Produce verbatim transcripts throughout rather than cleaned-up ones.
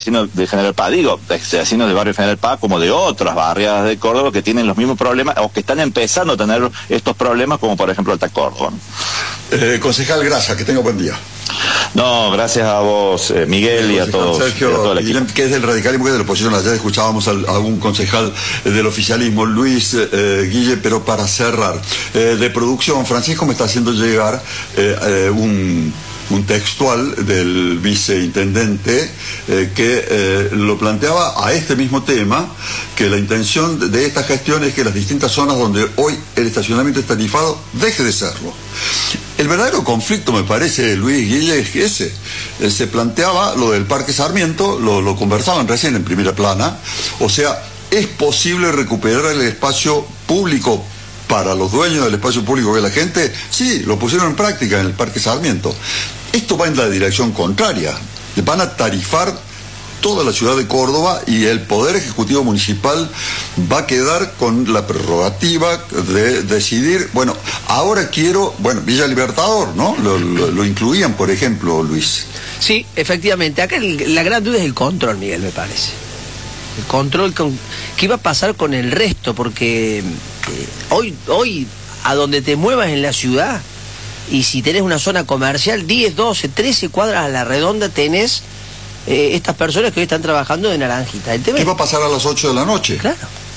vecinos de General Paz, digo, vecinos del barrio General Paz como de otras barriadas de Córdoba que tienen los mismos problemas o que están empezando a tener estos problemas, como por ejemplo Alta Córdoba. Eh, concejal Grasa, que tenga buen día. No, gracias a vos, eh, Miguel, y a todos. Sergio, y a todo el equipo. Que es del radicalismo, que es de la oposición. Ayer escuchábamos al, a un concejal eh, del oficialismo, Luis eh, Guille, pero para cerrar. Eh, de producción, Francisco me está haciendo llegar eh, eh, un... un textual del viceintendente eh, que eh, lo planteaba a este mismo tema, que la intención de, de esta gestión es que las distintas zonas donde hoy el estacionamiento es tarifado deje de serlo. El verdadero conflicto, me parece, Luis Guille, es que ese. Eh, se planteaba lo del Parque Sarmiento, lo, lo conversaban recién en primera plana, o sea, ¿es posible recuperar el espacio público para los dueños del espacio público que la gente? Sí, lo pusieron en práctica en el Parque Sarmiento. Esto va en la dirección contraria. Van a tarifar toda la ciudad de Córdoba y el Poder Ejecutivo Municipal va a quedar con la prerrogativa de decidir, bueno, ahora quiero, bueno, Villa Libertador, ¿no? Lo, lo, lo incluían, por ejemplo, Luis. Sí, efectivamente. Acá el, la gran duda es el control, Miguel, me parece. El control, con, ¿qué iba a pasar con el resto? Porque eh, hoy, hoy, a donde te muevas en la ciudad, y si tenés una zona comercial, diez, doce, trece cuadras a la redonda tenés eh, estas personas que hoy están trabajando de naranjita. ¿Qué va a pasar a las ocho de la noche? Claro.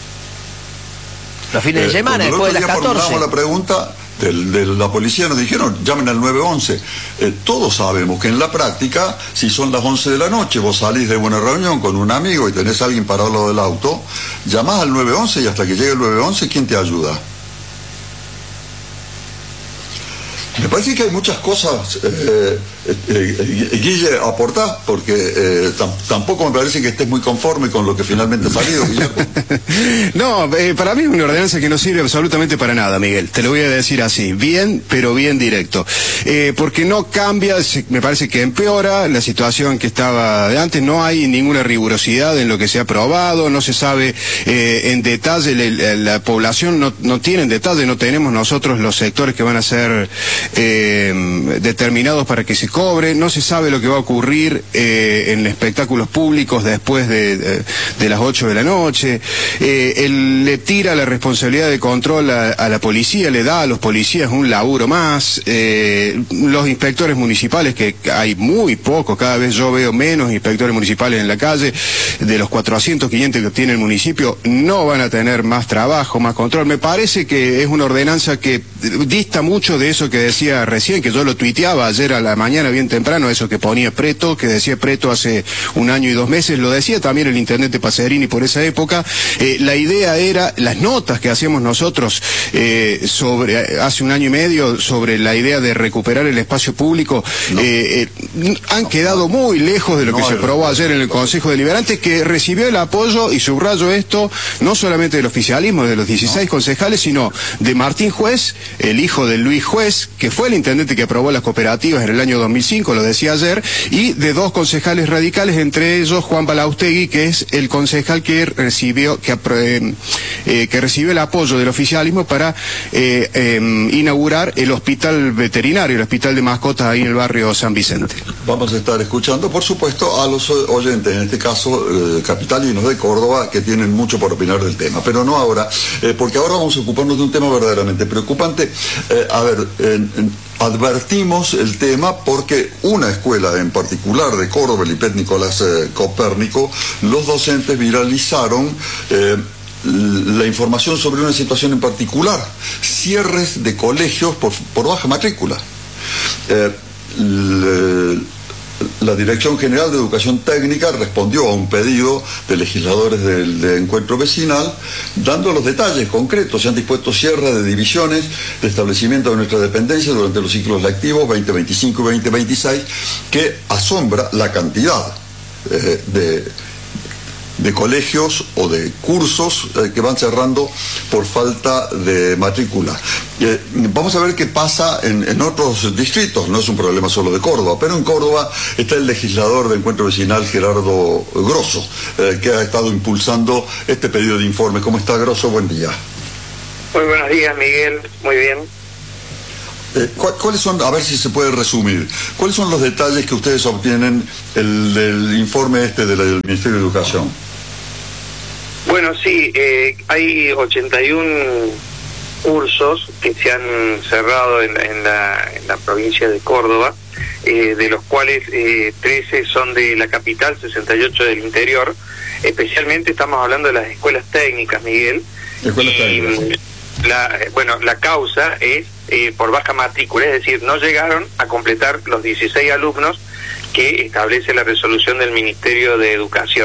Los fines eh, de semana, después de las catorce. Formulamos la pregunta de, de la policía, nos dijeron, llamen al nueve once. Eh, todos sabemos que en la práctica, si son las once de la noche, vos salís de una reunión con un amigo y tenés a alguien parado al lado del auto, llamás al nueve once y hasta que llegue el nueve once, ¿quién te ayuda? Me parece que hay muchas cosas, eh, eh, eh, Guille, aportás, porque eh, tam tampoco me parece que estés muy conforme con lo que finalmente ha salido, Guillermo. No, eh, para mí es una ordenanza que no sirve absolutamente para nada, Miguel. Te lo voy a decir así, bien, pero bien directo. Eh, porque no cambia, me parece que empeora la situación que estaba de antes, no hay ninguna rigurosidad en lo que se ha aprobado, no se sabe eh, en detalle, la, la población no, no tiene en detalle, no tenemos nosotros los sectores que van a ser Eh, determinados para que se cobre, no se sabe lo que va a ocurrir eh, en espectáculos públicos después de, de, de las ocho de la noche. Eh, él le tira la responsabilidad de control a, a la policía, le da a los policías un laburo más. Eh, los inspectores municipales, que hay muy pocos, cada vez yo veo menos inspectores municipales en la calle, de los cuatrocientos, quinientos que tiene el municipio, no van a tener más trabajo, más control. Me parece que es una ordenanza que dista mucho de eso que decía recién, que yo lo tuiteaba ayer a la mañana bien temprano, eso que ponía Preto, que decía Preto hace un año y dos meses, lo decía también el intendente Pacerini por esa época. Eh, la idea era, las notas que hacíamos nosotros eh, sobre hace un año y medio, sobre la idea de recuperar el espacio público, no. eh, eh, han quedado muy lejos de lo no, que se aprobó ayer en el Consejo Deliberante, que recibió el apoyo, y subrayo esto, no solamente del oficialismo, de los dieciséis no. concejales, sino de Martín Juez, el hijo de Luis Juez, que fue el intendente que aprobó las cooperativas en el año dos mil cinco, lo decía ayer, y de dos concejales radicales, entre ellos Juan Balaustegui, que es el concejal que recibió que, eh, eh, que recibió el apoyo del oficialismo para eh, eh, inaugurar el hospital veterinario, el hospital de mascotas ahí en el barrio San Vicente. Vamos a estar escuchando, por supuesto, a los oyentes, en este caso eh, capitalinos de Córdoba, que tienen mucho por opinar del tema, pero no ahora, eh, porque ahora vamos a ocuparnos de un tema verdaderamente preocupante. Eh, a ver, en, en, advertimos el tema porque una escuela en particular de Córdoba, el I P E T Nicolás eh, Copérnico, los docentes viralizaron eh, la información sobre una situación en particular, cierres de colegios por, por baja matrícula. Eh, le, La Dirección General de Educación Técnica respondió a un pedido de legisladores del de Encuentro Vecinal, dando los detalles concretos. Se han dispuesto cierre de divisiones de establecimiento de nuestra dependencia durante los ciclos lectivos veinte veinticinco y veinte veintiséis, que asombra la cantidad eh, de... de colegios o de cursos eh, que van cerrando por falta de matrícula. Eh, vamos a ver qué pasa en, en otros distritos, no es un problema solo de Córdoba, pero en Córdoba está el legislador de Encuentro Vecinal, Gerardo Grosso, eh, que ha estado impulsando este pedido de informe. ¿Cómo está, Grosso? Buen día. Muy buenos días, Miguel. Muy bien. Eh, ¿Cuáles son, a ver si se puede resumir, cuáles son los detalles que ustedes obtienen el, del informe este del Ministerio de Educación? Bueno, sí, eh, hay ochenta y uno cursos que se han cerrado en, en, la, en la provincia de Córdoba, eh, de los cuales eh, trece son de la capital, sesenta y ocho del interior. Especialmente estamos hablando de las escuelas técnicas, Miguel. Escuelas técnicas. Y la, bueno, la causa es eh, por baja matrícula, es decir, no llegaron a completar los dieciséis alumnos que establece la resolución del Ministerio de Educación.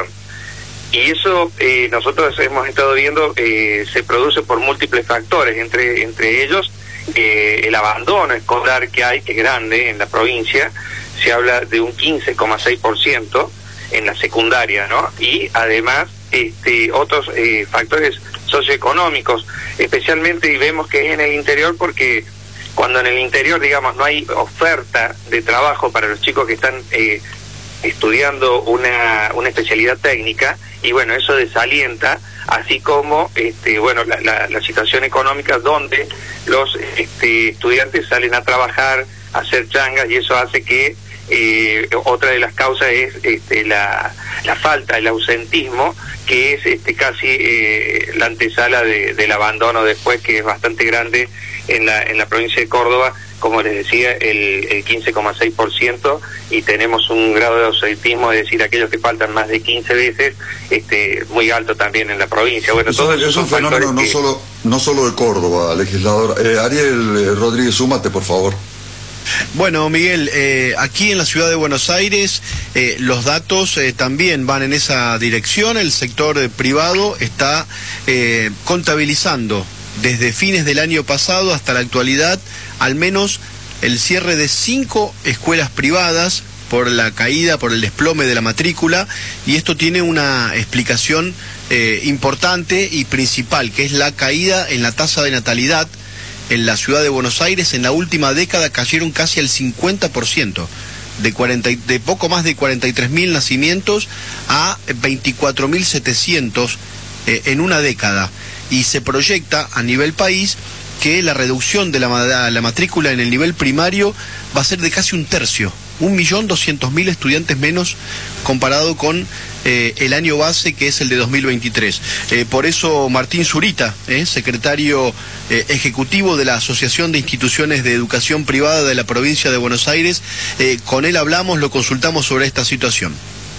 Y eso eh, nosotros hemos estado viendo, eh, se produce por múltiples factores, entre entre ellos eh, el abandono escolar que hay, que es grande en la provincia. Se habla de un quince coma seis por ciento en la secundaria, ¿no? Y además este otros eh, factores socioeconómicos, especialmente, y vemos que es en el interior, porque cuando en el interior, digamos, no hay oferta de trabajo para los chicos que están eh, estudiando una, una especialidad técnica, y bueno, eso desalienta, así como este bueno la, la, la situación económica, donde los este, estudiantes salen a trabajar, a hacer changas, y eso hace que eh, otra de las causas es este, la, la falta, el ausentismo, que es este, casi eh, la antesala de, del abandono después, que es bastante grande en la, en la provincia de Córdoba. Como les decía, el, el quince coma seis por ciento, y tenemos un grado de ausentismo, es decir, aquellos que faltan más de quince veces, este muy alto también en la provincia. Bueno, eso, todo eso es un fenómeno no, que... solo, no solo de Córdoba, legislador. Eh, Ariel eh, Rodríguez, súmate, por favor. Bueno, Miguel, eh, aquí en la ciudad de Buenos Aires eh, los datos eh, también van en esa dirección. El sector eh, privado está eh, contabilizando desde fines del año pasado hasta la actualidad al menos el cierre de cinco escuelas privadas por la caída, por el desplome de la matrícula, y esto tiene una explicación eh, importante y principal, que es la caída en la tasa de natalidad. En la ciudad de Buenos Aires en la última década cayeron casi al cincuenta por ciento, de, cuarenta, de poco más de cuarenta y tres mil nacimientos a veinticuatro mil setecientos eh, en una década, y se proyecta a nivel país que la reducción de la, la matrícula en el nivel primario va a ser de casi un tercio, un millón doscientos mil estudiantes menos comparado con eh, el año base, que es el de dos mil veintitrés. Eh, por eso Martín Zurita, eh, secretario eh, ejecutivo de la Asociación de Instituciones de Educación Privada de la provincia de Buenos Aires, eh, con él hablamos, lo consultamos sobre esta situación.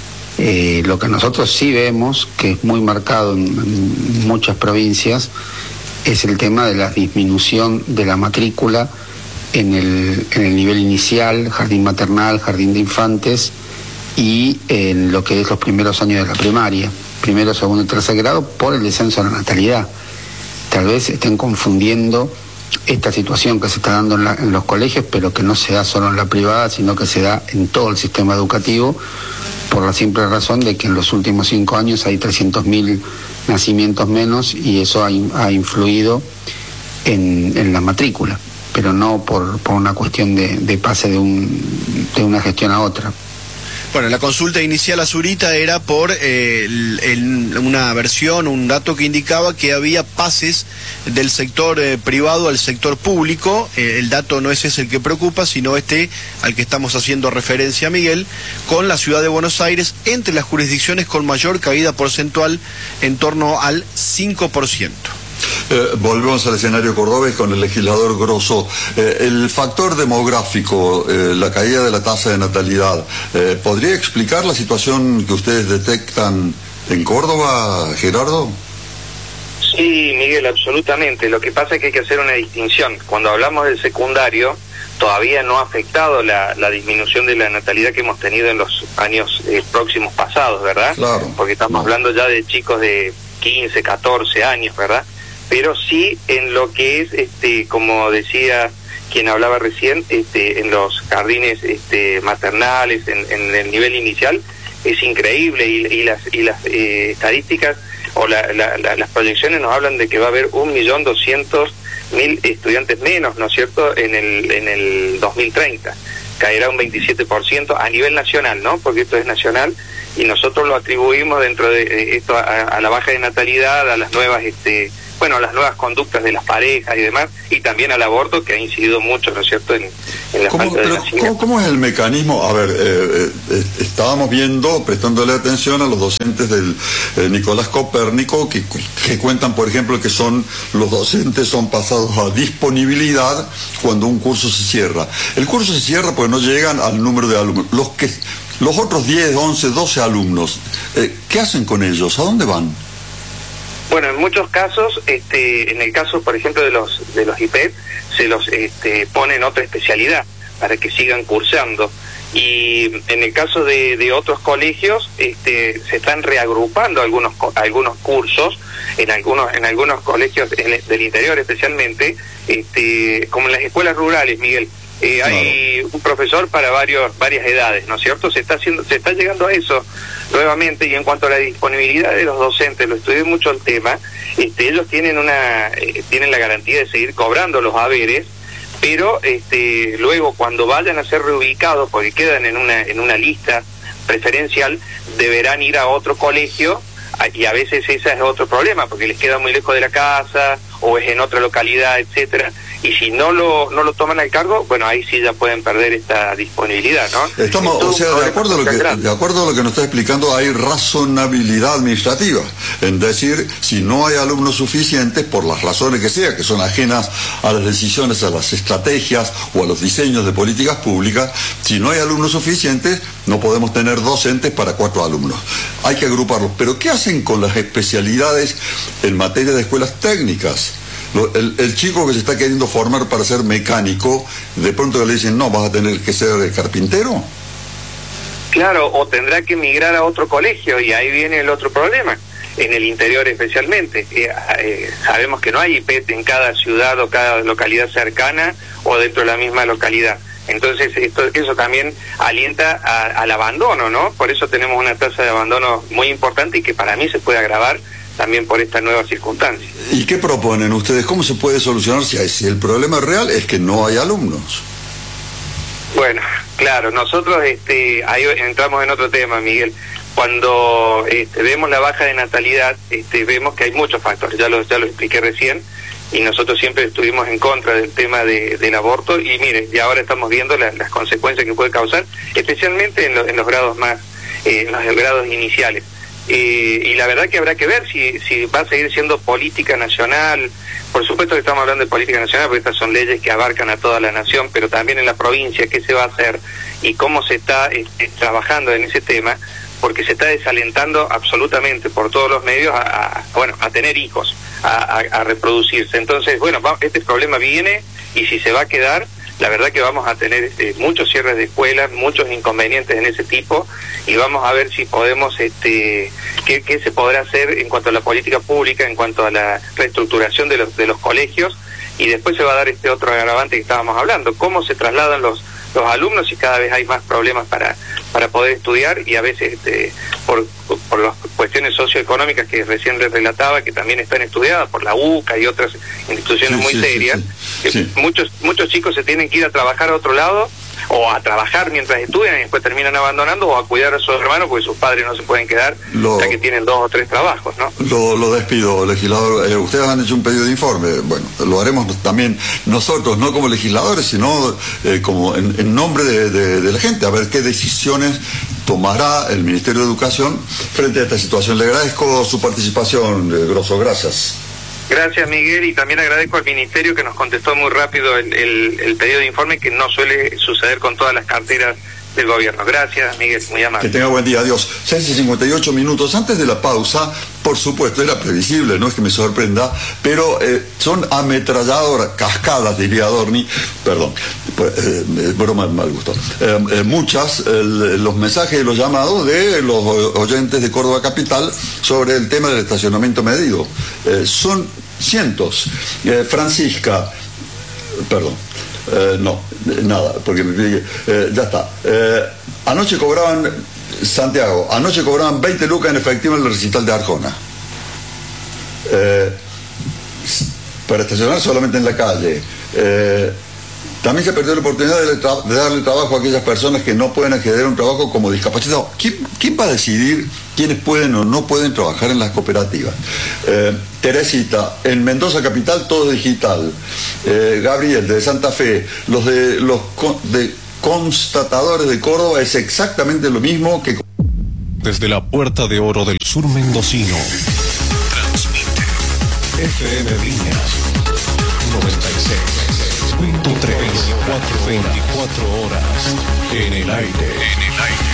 Eh, lo que nosotros sí vemos, que es muy marcado en, en muchas provincias, es el tema de la disminución de la matrícula en el, en el nivel inicial, jardín maternal, jardín de infantes, y en lo que es los primeros años de la primaria, primero, segundo y tercer grado, por el descenso de la natalidad. Tal vez estén confundiendo esta situación que se está dando en, la, en los colegios, pero que no se da solo en la privada, sino que se da en todo el sistema educativo, por la simple razón de que en los últimos cinco años hay trescientos mil nacimientos menos, y eso ha, ha influido en, en la matrícula, pero no por, por una cuestión de, de pase de, un, de una gestión a otra. Bueno, la consulta inicial a Zurita era por eh, el, el, una versión, un dato que indicaba que había pases del sector eh, privado al sector público. Eh, el dato no es ese el que preocupa, sino este al que estamos haciendo referencia, Miguel, con la ciudad de Buenos Aires entre las jurisdicciones con mayor caída porcentual, en torno al cinco por ciento. Eh, volvemos al escenario cordobés con el legislador Grosso. Eh, el factor demográfico, eh, la caída de la tasa de natalidad, eh, ¿podría explicar la situación que ustedes detectan en Córdoba, Gerardo? Sí, Miguel, absolutamente. Lo que pasa es que hay que hacer una distinción. Cuando hablamos del secundario, todavía no ha afectado la, la disminución de la natalidad que hemos tenido en los años eh, próximos pasados, ¿verdad? Claro. Porque estamos hablando ya de chicos de quince, catorce años, ¿verdad? Pero sí en lo que es, este, como decía quien hablaba recién, este, en los jardines este, maternales, en, en el nivel inicial, es increíble, y, y las, y las eh, estadísticas o la, la, la, las proyecciones nos hablan de que va a haber un millón doscientos mil estudiantes menos, ¿no es cierto?, en el, en el dos mil treinta. Caerá un veintisiete por ciento a nivel nacional, ¿no?, porque esto es nacional, y nosotros lo atribuimos dentro de esto a, a la baja de natalidad, a las nuevas este, bueno, a las nuevas conductas de las parejas y demás, y también al aborto, que ha incidido mucho, ¿no es cierto?, en, en la ¿Cómo, falta de pero, nacimiento. ¿cómo, ¿Cómo es el mecanismo? A ver, eh, eh, estábamos viendo, prestándole atención a los docentes del eh, Nicolás Copérnico, que, que cuentan, por ejemplo, que son los docentes son pasados a disponibilidad cuando un curso se cierra. El curso se cierra porque no llegan al número de alumnos. Los que los otros diez, once, doce alumnos, eh, ¿qué hacen con ellos? ¿A dónde van? Bueno, en muchos casos, este, en el caso, por ejemplo, de los de los I P E T, se los este, pone en otra especialidad para que sigan cursando. Y en el caso de, de otros colegios, este, se están reagrupando algunos algunos cursos en algunos en algunos colegios del interior, especialmente, este, como en las escuelas rurales, Miguel. Eh, claro. Hay un profesor para varios varias edades, ¿no es cierto? Se está haciendo, se está llegando a eso nuevamente. Y en cuanto a la disponibilidad de los docentes, lo estudié mucho el tema. Este, ellos tienen una eh, tienen la garantía de seguir cobrando los haberes, pero este, luego cuando vayan a ser reubicados, porque quedan en una en una lista preferencial, deberán ir a otro colegio. Y a veces ese es otro problema, porque les queda muy lejos de la casa o es en otra localidad, etcétera. Y si no lo no lo toman al cargo, bueno, ahí sí ya pueden perder esta disponibilidad, ¿no? Estamos, o sea, de acuerdo a lo que de acuerdo a lo que nos está explicando, hay razonabilidad administrativa en decir, si no hay alumnos suficientes, por las razones que sea, que son ajenas a las decisiones, a las estrategias o a los diseños de políticas públicas, si no hay alumnos suficientes, no podemos tener docentes para cuatro alumnos. Hay que agruparlos. Pero ¿qué hacen con las especialidades en materia de escuelas técnicas? El, el chico que se está queriendo formar para ser mecánico, de pronto le dicen, no, vas a tener que ser carpintero. Claro, o tendrá que migrar a otro colegio, y ahí viene el otro problema, en el interior especialmente. Eh, eh, sabemos que no hay I P E T en cada ciudad o cada localidad cercana o dentro de la misma localidad. Entonces esto, eso también alienta a, al abandono, ¿no? Por eso tenemos una tasa de abandono muy importante y que para mí se puede agravar también por esta nueva circunstancia. ¿Y qué proponen ustedes? ¿Cómo se puede solucionar si, hay, si el problema real es que no hay alumnos? Bueno, claro, nosotros este, ahí entramos en otro tema, Miguel. Cuando este, vemos la baja de natalidad, este, vemos que hay muchos factores, ya lo, ya lo expliqué recién, y nosotros siempre estuvimos en contra del tema de, del aborto, y miren, y ahora estamos viendo la, las consecuencias que puede causar, especialmente en, lo, en los grados más, eh, en los grados iniciales. Eh, y la verdad que habrá que ver si, si va a seguir siendo política nacional. Por supuesto que estamos hablando de política nacional porque estas son leyes que abarcan a toda la nación, pero también en la provincia qué se va a hacer y cómo se está este, trabajando en ese tema, porque se está desalentando absolutamente por todos los medios a, a bueno, a tener hijos, a, a, a reproducirse. Entonces, bueno, va, este problema viene, y si se va a quedar, la verdad que vamos a tener este, muchos cierres de escuelas, muchos inconvenientes en ese tipo, y vamos a ver si podemos, este, qué, qué se podrá hacer en cuanto a la política pública, en cuanto a la reestructuración de los, de los colegios, y después se va a dar este otro agravante que estábamos hablando, cómo se trasladan los los alumnos, y cada vez hay más problemas para para poder estudiar, y a veces este, por, por las cuestiones socioeconómicas que recién les relataba, que también están estudiadas por la U C A y otras instituciones sí, muy sí, serias, sí, sí. que muchos muchos chicos se tienen que ir a trabajar a otro lado, o a trabajar mientras estudian y después terminan abandonando, o a cuidar a sus hermanos porque sus padres no se pueden quedar, lo, ya que tienen dos o tres trabajos, ¿no? Lo, lo despido, legislador. Eh, ustedes han hecho un pedido de informe. Bueno, lo haremos también nosotros, no como legisladores, sino eh, como en, en nombre de, de, de la gente, a ver qué decisiones tomará el Ministerio de Educación frente a esta situación. Le agradezco su participación, eh, Grosso. Gracias. Gracias, Miguel, y también agradezco al Ministerio que nos contestó muy rápido el, el, el pedido de informe, que no suele suceder con todas las carteras del gobierno. Gracias, Miguel, muy amable. Que tenga buen día, adiós. seis y cincuenta y ocho minutos. Antes de la pausa, por supuesto, era previsible, no es que me sorprenda, pero eh, son ametralladoras, cascadas, diría Adorni, perdón, pues, eh, broma de mal gusto. Eh, eh, muchas, el, los mensajes y los llamados de los oyentes de Córdoba Capital sobre el tema del estacionamiento medido. Eh, son cientos. Eh, Francisca, perdón. Eh, no, nada, porque eh, ya está. Eh, anoche cobraban, Santiago, anoche cobraban veinte lucas en efectivo en el recital de Arjona. Eh, para estacionar solamente en la calle. Eh, También se perdió la oportunidad de, tra- de darle trabajo a aquellas personas que no pueden acceder a un trabajo como discapacitados. ¿Quién, quién va a decidir quiénes pueden o no pueden trabajar en las cooperativas? Eh, Teresita, en Mendoza Capital todo es digital. Eh, Gabriel, de Santa Fe, los de los con, de constatadores de Córdoba es exactamente lo mismo que... Desde la Puerta de Oro del Sur Mendocino, transmite F M Viñas noventa y seis punto tres, veinticuatro horas en el aire. En el aire.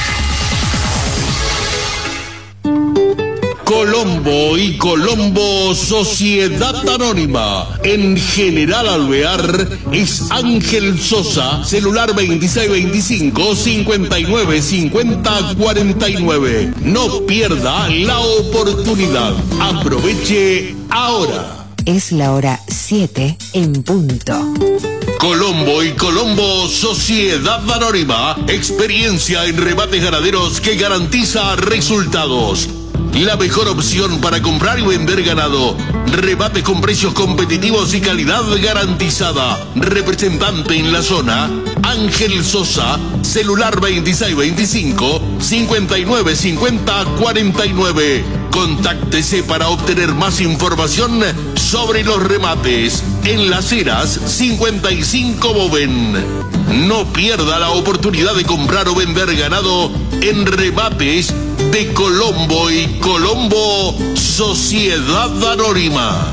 Colombo y Colombo Sociedad Anónima. En General Alvear es Ángel Sosa, celular veintiséis veinticinco, cincuenta y nueve cincuenta cuarenta y nueve. No pierda la oportunidad. Aproveche ahora. Es la hora siete en punto. Colombo y Colombo Sociedad Anónima. Experiencia en rebates ganaderos que garantiza resultados. La mejor opción para comprar y vender ganado. Rebate con precios competitivos y calidad garantizada. Representante en la zona, Ángel Sosa, celular veintiséis veinticinco, cincuenta y nueve cincuenta cuarenta y nueve. Contáctese para obtener más información sobre los remates. En Las Heras, cincuenta y cinco Boven. No pierda la oportunidad de comprar o vender ganado en rebates de Colombo y Colombo Sociedad Anónima.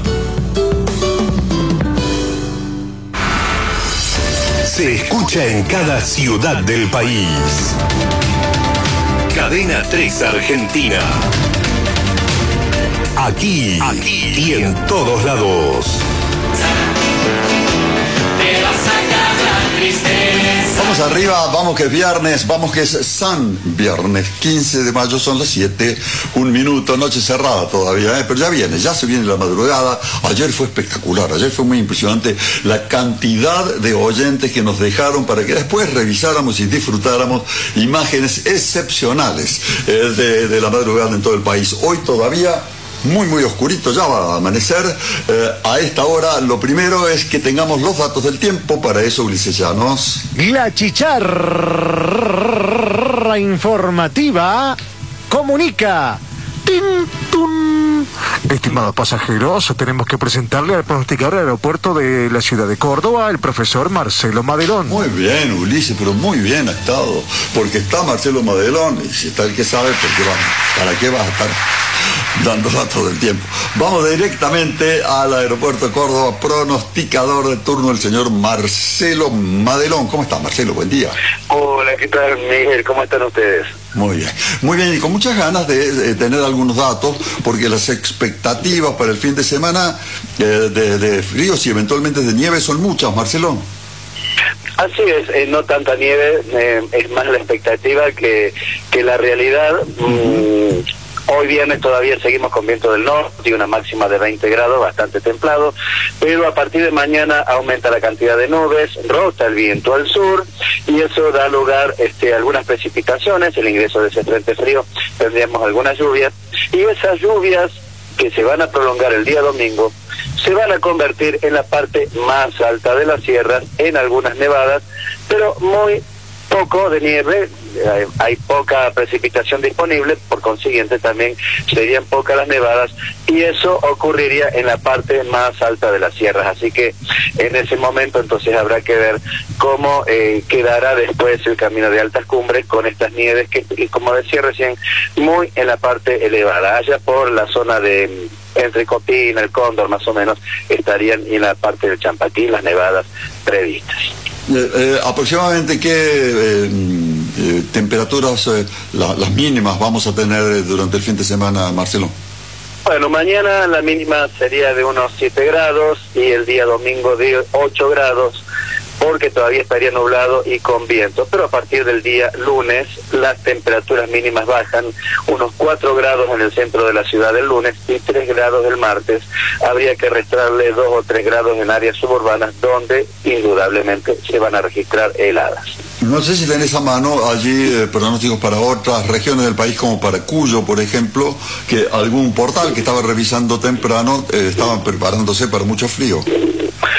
Se escucha en cada ciudad del país. Cadena tres Argentina. Aquí, aquí y en todos lados. Te va a sacar la tristeza. Vamos arriba, vamos que es viernes, vamos que es San Viernes, quince de mayo, son las siete, un minuto, noche cerrada todavía, ¿eh? Pero ya viene, ya se viene la madrugada. Ayer fue espectacular, ayer fue muy impresionante la cantidad de oyentes que nos dejaron para que después revisáramos y disfrutáramos imágenes excepcionales eh, de, de la madrugada en todo el país. Hoy todavía muy muy oscurito, ya va a amanecer. Eh, a esta hora lo primero es que tengamos los datos del tiempo. Para eso, Ulises Llanos. La chicharra informativa comunica. ¡Tin, tun! Estimados pasajeros, tenemos que presentarle al pronosticador del aeropuerto de la ciudad de Córdoba, el profesor Marcelo Madelón. Muy bien, Ulises, pero muy bien ha estado, porque está Marcelo Madelón, y si está el que sabe, ¿por qué va? ¿Para qué va a estar dando datos del tiempo? Vamos directamente al aeropuerto de Córdoba, pronosticador de turno, el señor Marcelo Madelón. ¿Cómo está, Marcelo? Buen día. Hola, ¿qué tal, Miguel? ¿Cómo están ustedes? Muy bien, muy bien, y con muchas ganas de, de tener algunos datos, porque las expectativas para el fin de semana eh, de, de fríos y eventualmente de nieve son muchas, Marcelo. Así es, eh, no tanta nieve, eh, es más la expectativa que, que la realidad. Mm, hoy viernes todavía seguimos con viento del norte y una máxima de veinte grados, bastante templado, pero a partir de mañana aumenta la cantidad de nubes, rota el viento al sur y eso da lugar este, a algunas precipitaciones, el ingreso de ese frente frío, tendríamos algunas lluvias y esas lluvias que se van a prolongar el día domingo se van a convertir en la parte más alta de las sierras, en algunas nevadas, pero muy poco de nieve, hay, hay poca precipitación disponible, por consiguiente también serían pocas las nevadas y eso ocurriría en la parte más alta de las sierras, así que en ese momento entonces habrá que ver cómo eh, quedará después el camino de altas cumbres con estas nieves que, y como decía recién, muy en la parte elevada, allá por la zona de entre Copín, el Cóndor más o menos, estarían en la parte del Champaquí las nevadas previstas. Eh, eh, aproximadamente qué eh, eh, temperaturas, eh, la, las mínimas vamos a tener durante el fin de semana, Marcelo. Bueno, mañana la mínima sería de unos siete grados y el día domingo de ocho grados, porque todavía estaría nublado y con viento, pero a partir del día lunes las temperaturas mínimas bajan, unos cuatro grados en el centro de la ciudad el lunes y tres grados el martes. Habría que restarle dos o tres grados en áreas suburbanas donde indudablemente se van a registrar heladas. No sé si tenés a mano allí eh, pronósticos para otras regiones del país, como para Cuyo, por ejemplo, que algún portal que estaba revisando temprano eh, estaban preparándose para mucho frío.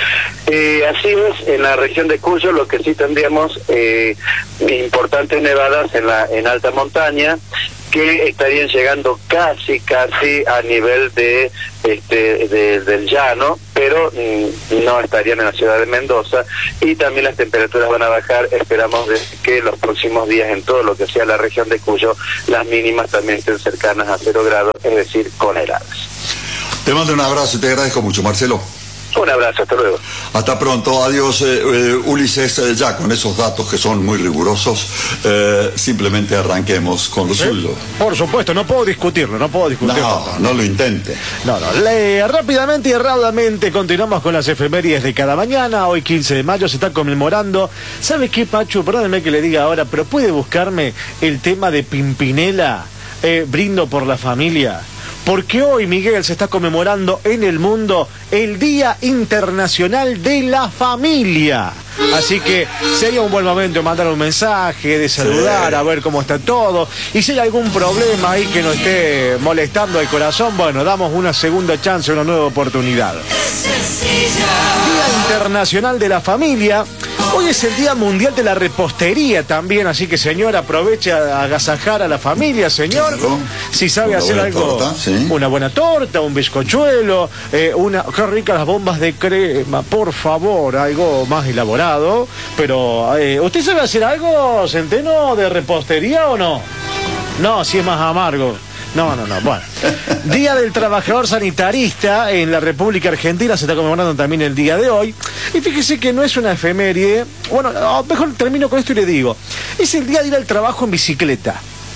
Eh, así es, en la región de Cuyo lo que sí tendríamos eh, importantes nevadas en la en alta montaña, que estarían llegando casi, casi a nivel de este de, del llano, pero mm, no estarían en la ciudad de Mendoza, y también las temperaturas van a bajar. Esperamos de que los próximos días en todo lo que sea la región de Cuyo, las mínimas también estén cercanas a cero grados, es decir, con heladas. Te mando un abrazo y te agradezco mucho, Marcelo. Un abrazo, hasta luego. Hasta pronto, adiós, eh, eh, Ulises. Eh, ya con esos datos que son muy rigurosos, eh, simplemente arranquemos con lo ¿Sí? suyo. Por supuesto, no puedo discutirlo, no puedo discutirlo. No, no lo intente. No, no, le, rápidamente y erradamente continuamos con las efemérides de cada mañana. Hoy quince de mayo se está conmemorando. ¿Sabe qué, Pachu? Perdóneme que le diga ahora, pero puede buscarme el tema de Pimpinela, eh, Brindo por la Familia. Porque hoy, Miguel, se está conmemorando en el mundo el Día Internacional de la Familia. Así que sería un buen momento mandar un mensaje, de saludar, sí, a ver cómo está todo. Y si hay algún problema ahí que nos esté molestando el corazón, bueno, damos una segunda chance, una nueva oportunidad. Día Internacional de la Familia. Hoy es el Día Mundial de la Repostería también, así que, señor, aproveche a agasajar a la familia, señor. Claro. Si sabe una hacer algo, torta, ¿sí? Una buena torta, un bizcochuelo, eh, una, qué ricas las bombas de crema, por favor, algo más elaborado. Pero, eh, ¿usted sabe hacer algo, Centeno, de repostería o no? No, si es más amargo. No, no, no, bueno. Día del Trabajador Sanitarista en la República Argentina, se está conmemorando también el día de hoy. Y fíjese que no es una efeméride. Bueno, no, mejor termino con esto y le digo. Es el día de ir al trabajo en bicicleta.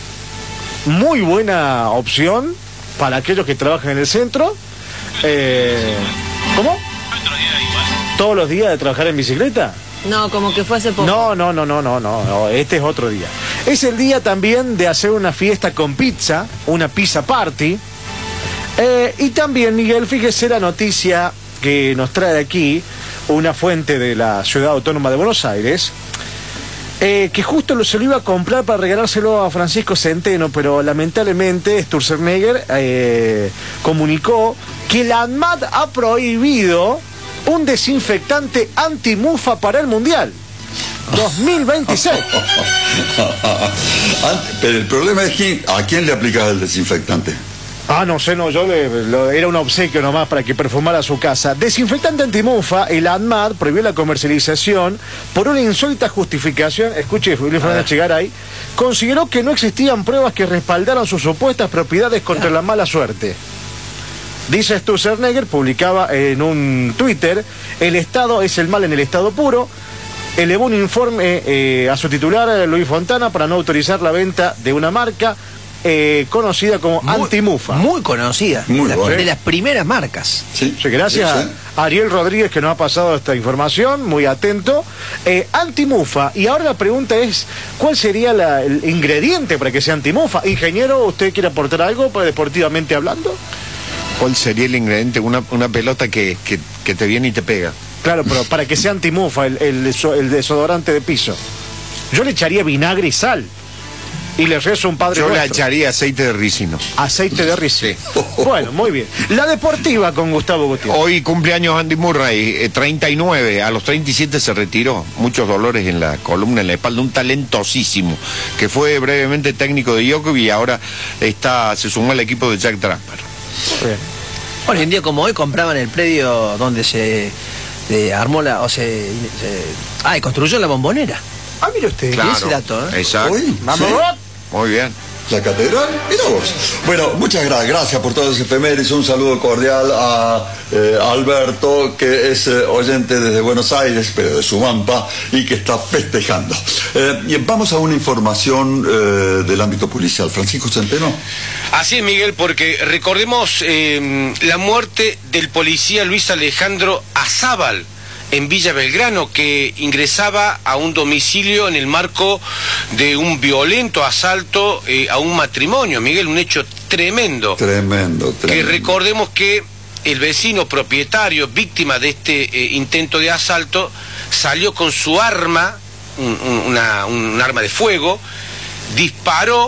Muy buena opción para aquellos que trabajan en el centro. Eh, ¿Cómo? ¿Todos los días de trabajar en bicicleta? No, como que fue hace poco. No, no, no, no, no, no, no, este es otro día. Es el día también de hacer una fiesta con pizza, una pizza party. Eh, y también, Miguel, fíjese la noticia que nos trae aquí una fuente de la Ciudad Autónoma de Buenos Aires, eh, que justo lo, se lo iba a comprar para regalárselo a Francisco Centeno, pero lamentablemente Sturzenegger eh, comunicó que la ANMAT ha prohibido un desinfectante antimufa para el Mundial dos mil veintiséis. Pero el problema es quién, a quién le aplicas el desinfectante. Ah, no sé, no, yo le, lo, era un obsequio nomás para que perfumara su casa. Desinfectante antimufa, el ANMAT prohibió la comercialización por una insólita justificación. Escuche, Luis Fernández Chegaray consideró que no existían pruebas que respaldaran sus supuestas propiedades contra la mala suerte. Dice Sturzenegger, publicaba en un Twitter: el Estado es el mal en el estado puro. Elevó un informe eh, a su titular, Luis Fontana, para no autorizar la venta de una marca eh, conocida como muy, Antimufa. Muy conocida, muy la, bueno. de las primeras marcas. Sí, sí, gracias sí, sí. a Ariel Rodríguez, que nos ha pasado esta información, muy atento. Eh, Antimufa, y ahora la pregunta es, ¿cuál sería la, el ingrediente para que sea Antimufa? Ingeniero, ¿usted quiere aportar algo, pues, deportivamente hablando? ¿Cuál sería el ingrediente? Una, una pelota que, que, que te viene y te pega. Claro, pero para que sea antimufa, el, el, el desodorante de piso. Yo le echaría vinagre y sal. Y le rezo un Padre Yo Nuestro. le echaría aceite de ricino. Aceite de ricino. Sí. Bueno, muy bien. La deportiva con Gustavo Gutiérrez. Hoy cumpleaños Andy Murray, eh, treinta y nueve. A los treinta y siete se retiró. Muchos dolores en la columna, en la espalda. Un talentosísimo, que fue brevemente técnico de Djokovic y ahora está, se sumó al equipo de Jack Draper. Bien. Bueno, en día como hoy compraban el predio donde se eh, armó la, o se, se ah, y construyó la Bombonera. Ah, mire usted, claro, ese dato, ¿eh? Exacto. Uy, vamos. ¿sí? Muy bien. La catedral, mira vos. Bueno, muchas gracias, gracias por todas las efemérides. Un saludo cordial a eh, Alberto, que es eh, oyente desde Buenos Aires, pero de Sumampa, y que está festejando. Eh, y vamos a una información eh, del ámbito policial. Francisco Centeno. Así es, Miguel, porque recordemos eh, la muerte del policía Luis Alejandro Azábal en Villa Belgrano, que ingresaba a un domicilio en el marco de un violento asalto eh, a un matrimonio. Miguel, un hecho tremendo. Tremendo, tremendo. Que recordemos que el vecino propietario, víctima de este eh, intento de asalto, salió con su arma, un, un, una, un arma de fuego, disparó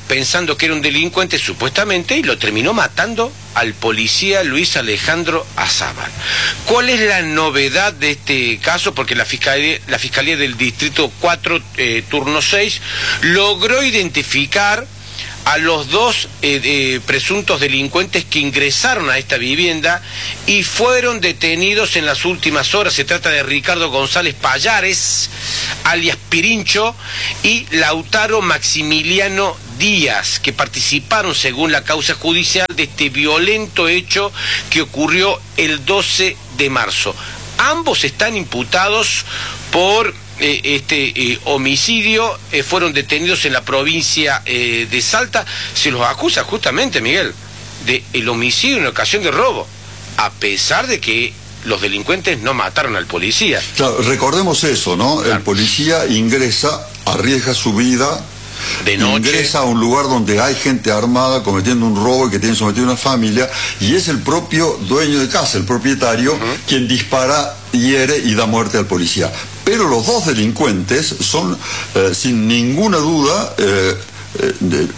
pensando que era un delincuente supuestamente y lo terminó matando al policía Luis Alejandro Azábal. ¿Cuál es la novedad de este caso? Porque la Fiscalía, la Fiscalía del Distrito cuatro, eh, turno seis, logró identificar a los dos eh, eh, presuntos delincuentes que ingresaron a esta vivienda y fueron detenidos en las últimas horas. Se trata de Ricardo González Payares, alias Pirincho, y Lautaro Maximiliano Díaz, que participaron, según la causa judicial, de este violento hecho que ocurrió el doce de marzo. Ambos están imputados por eh, este eh, homicidio, eh, fueron detenidos en la provincia eh, de Salta. Se los acusa justamente, Miguel, de el homicidio en ocasión de robo, a pesar de que los delincuentes no mataron al policía. Claro, recordemos eso, ¿no? Claro. El policía ingresa, arriesga su vida, de noche, ingresa a un lugar donde hay gente armada cometiendo un robo y que tiene sometido una familia, y es el propio dueño de casa, el propietario, uh-huh. quien dispara, hiere y da muerte al policía. Pero los dos delincuentes son, eh, sin ninguna duda, eh, eh, de,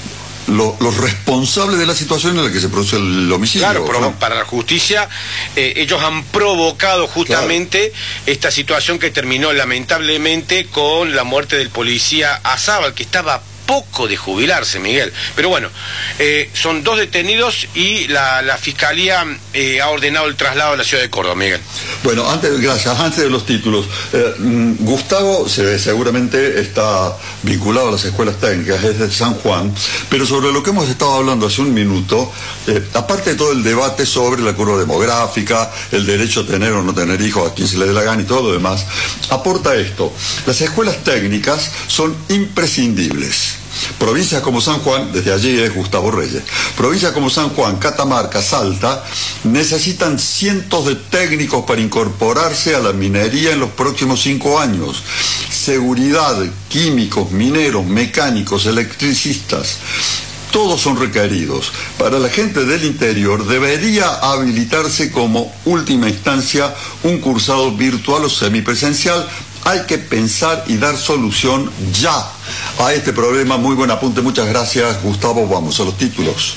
lo, los responsables de la situación en la que se produce el homicidio. Claro, pero ¿no? Para la justicia, eh, ellos han provocado justamente claro. esta situación que terminó lamentablemente con la muerte del policía Azábal, que estaba poco de jubilarse, Miguel. Pero bueno, eh, son dos detenidos y la, la Fiscalía eh, ha ordenado el traslado a la ciudad de Córdoba, Miguel. Bueno, antes, gracias, antes de los títulos, eh, Gustavo se, seguramente está vinculado a las escuelas técnicas, es de San Juan, pero sobre lo que hemos estado hablando hace un minuto, eh, aparte de todo el debate sobre la curva demográfica, el derecho a tener o no tener hijos a quien se le dé la gana y todo lo demás, aporta esto: las escuelas técnicas son imprescindibles. Provincias como San Juan, desde allí es Gustavo Reyes, provincias como San Juan, Catamarca, Salta, necesitan cientos de técnicos para incorporarse a la minería en los próximos cinco años. Seguridad, químicos, mineros, mecánicos, electricistas, todos son requeridos. Para la gente del interior debería habilitarse como última instancia un cursado virtual o semipresencial. Hay que pensar y dar solución ya a este problema. Muy buen apunte, muchas gracias, Gustavo. Vamos a los títulos.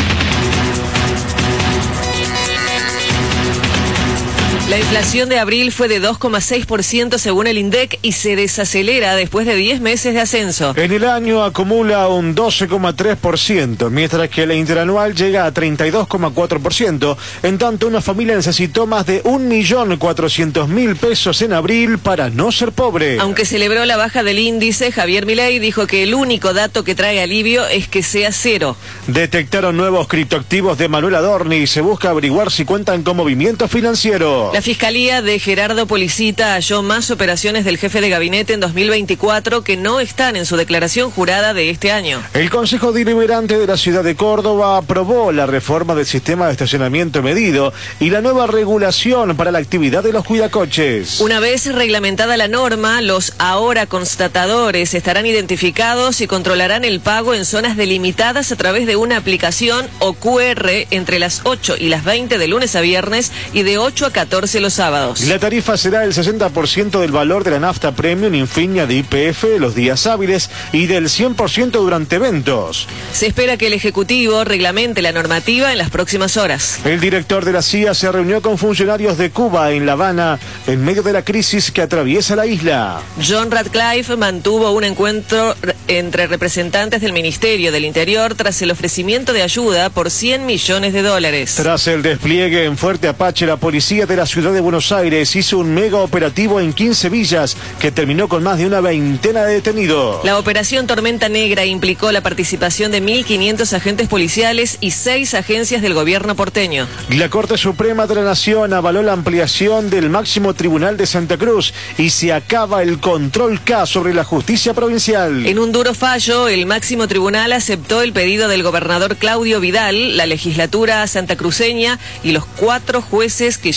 La inflación de abril fue de dos coma seis por ciento según el INDEC y se desacelera después de diez meses de ascenso. En el año acumula un doce coma tres por ciento, mientras que la interanual llega a treinta y dos coma cuatro por ciento. En tanto, una familia necesitó más de un millón cuatrocientos mil pesos en abril para no ser pobre. Aunque celebró la baja del índice, Javier Milei dijo que el único dato que trae alivio es que sea cero. Detectaron nuevos criptoactivos de Manuel Adorni y se busca averiguar si cuentan con movimiento financiero. La Fiscalía de Gerardo Policita halló más operaciones del jefe de gabinete en dos mil veinticuatro que no están en su declaración jurada de este año. El Consejo Deliberante de la ciudad de Córdoba aprobó la reforma del sistema de estacionamiento medido y la nueva regulación para la actividad de los cuidacoches. Una vez reglamentada la norma, los ahora constatadores estarán identificados y controlarán el pago en zonas delimitadas a través de una aplicación o Q R entre las ocho y las veinte de lunes a viernes y de ocho a catorce los sábados. La tarifa será el sesenta por ciento del valor de la nafta premium insignia de Y P F los días hábiles y del cien por ciento durante eventos. Se espera que el Ejecutivo reglamente la normativa en las próximas horas. El director de la C I A se reunió con funcionarios de Cuba en La Habana en medio de la crisis que atraviesa la isla. John Ratcliffe mantuvo un encuentro entre representantes del Ministerio del Interior tras el ofrecimiento de ayuda por cien millones de dólares. Tras el despliegue en Fuerte Apache, la policía de la ciudad de Buenos Aires hizo un mega operativo en quince villas que terminó con más de una veintena de detenidos. La operación Tormenta Negra implicó la participación de mil quinientos agentes policiales y seis agencias del gobierno porteño. La Corte Suprema de la Nación avaló la ampliación del máximo tribunal de Santa Cruz y se acaba el control K sobre la justicia provincial. En un duro fallo, el máximo tribunal aceptó el pedido del gobernador Claudio Vidal, la legislatura santacruceña y los cuatro jueces que ya habían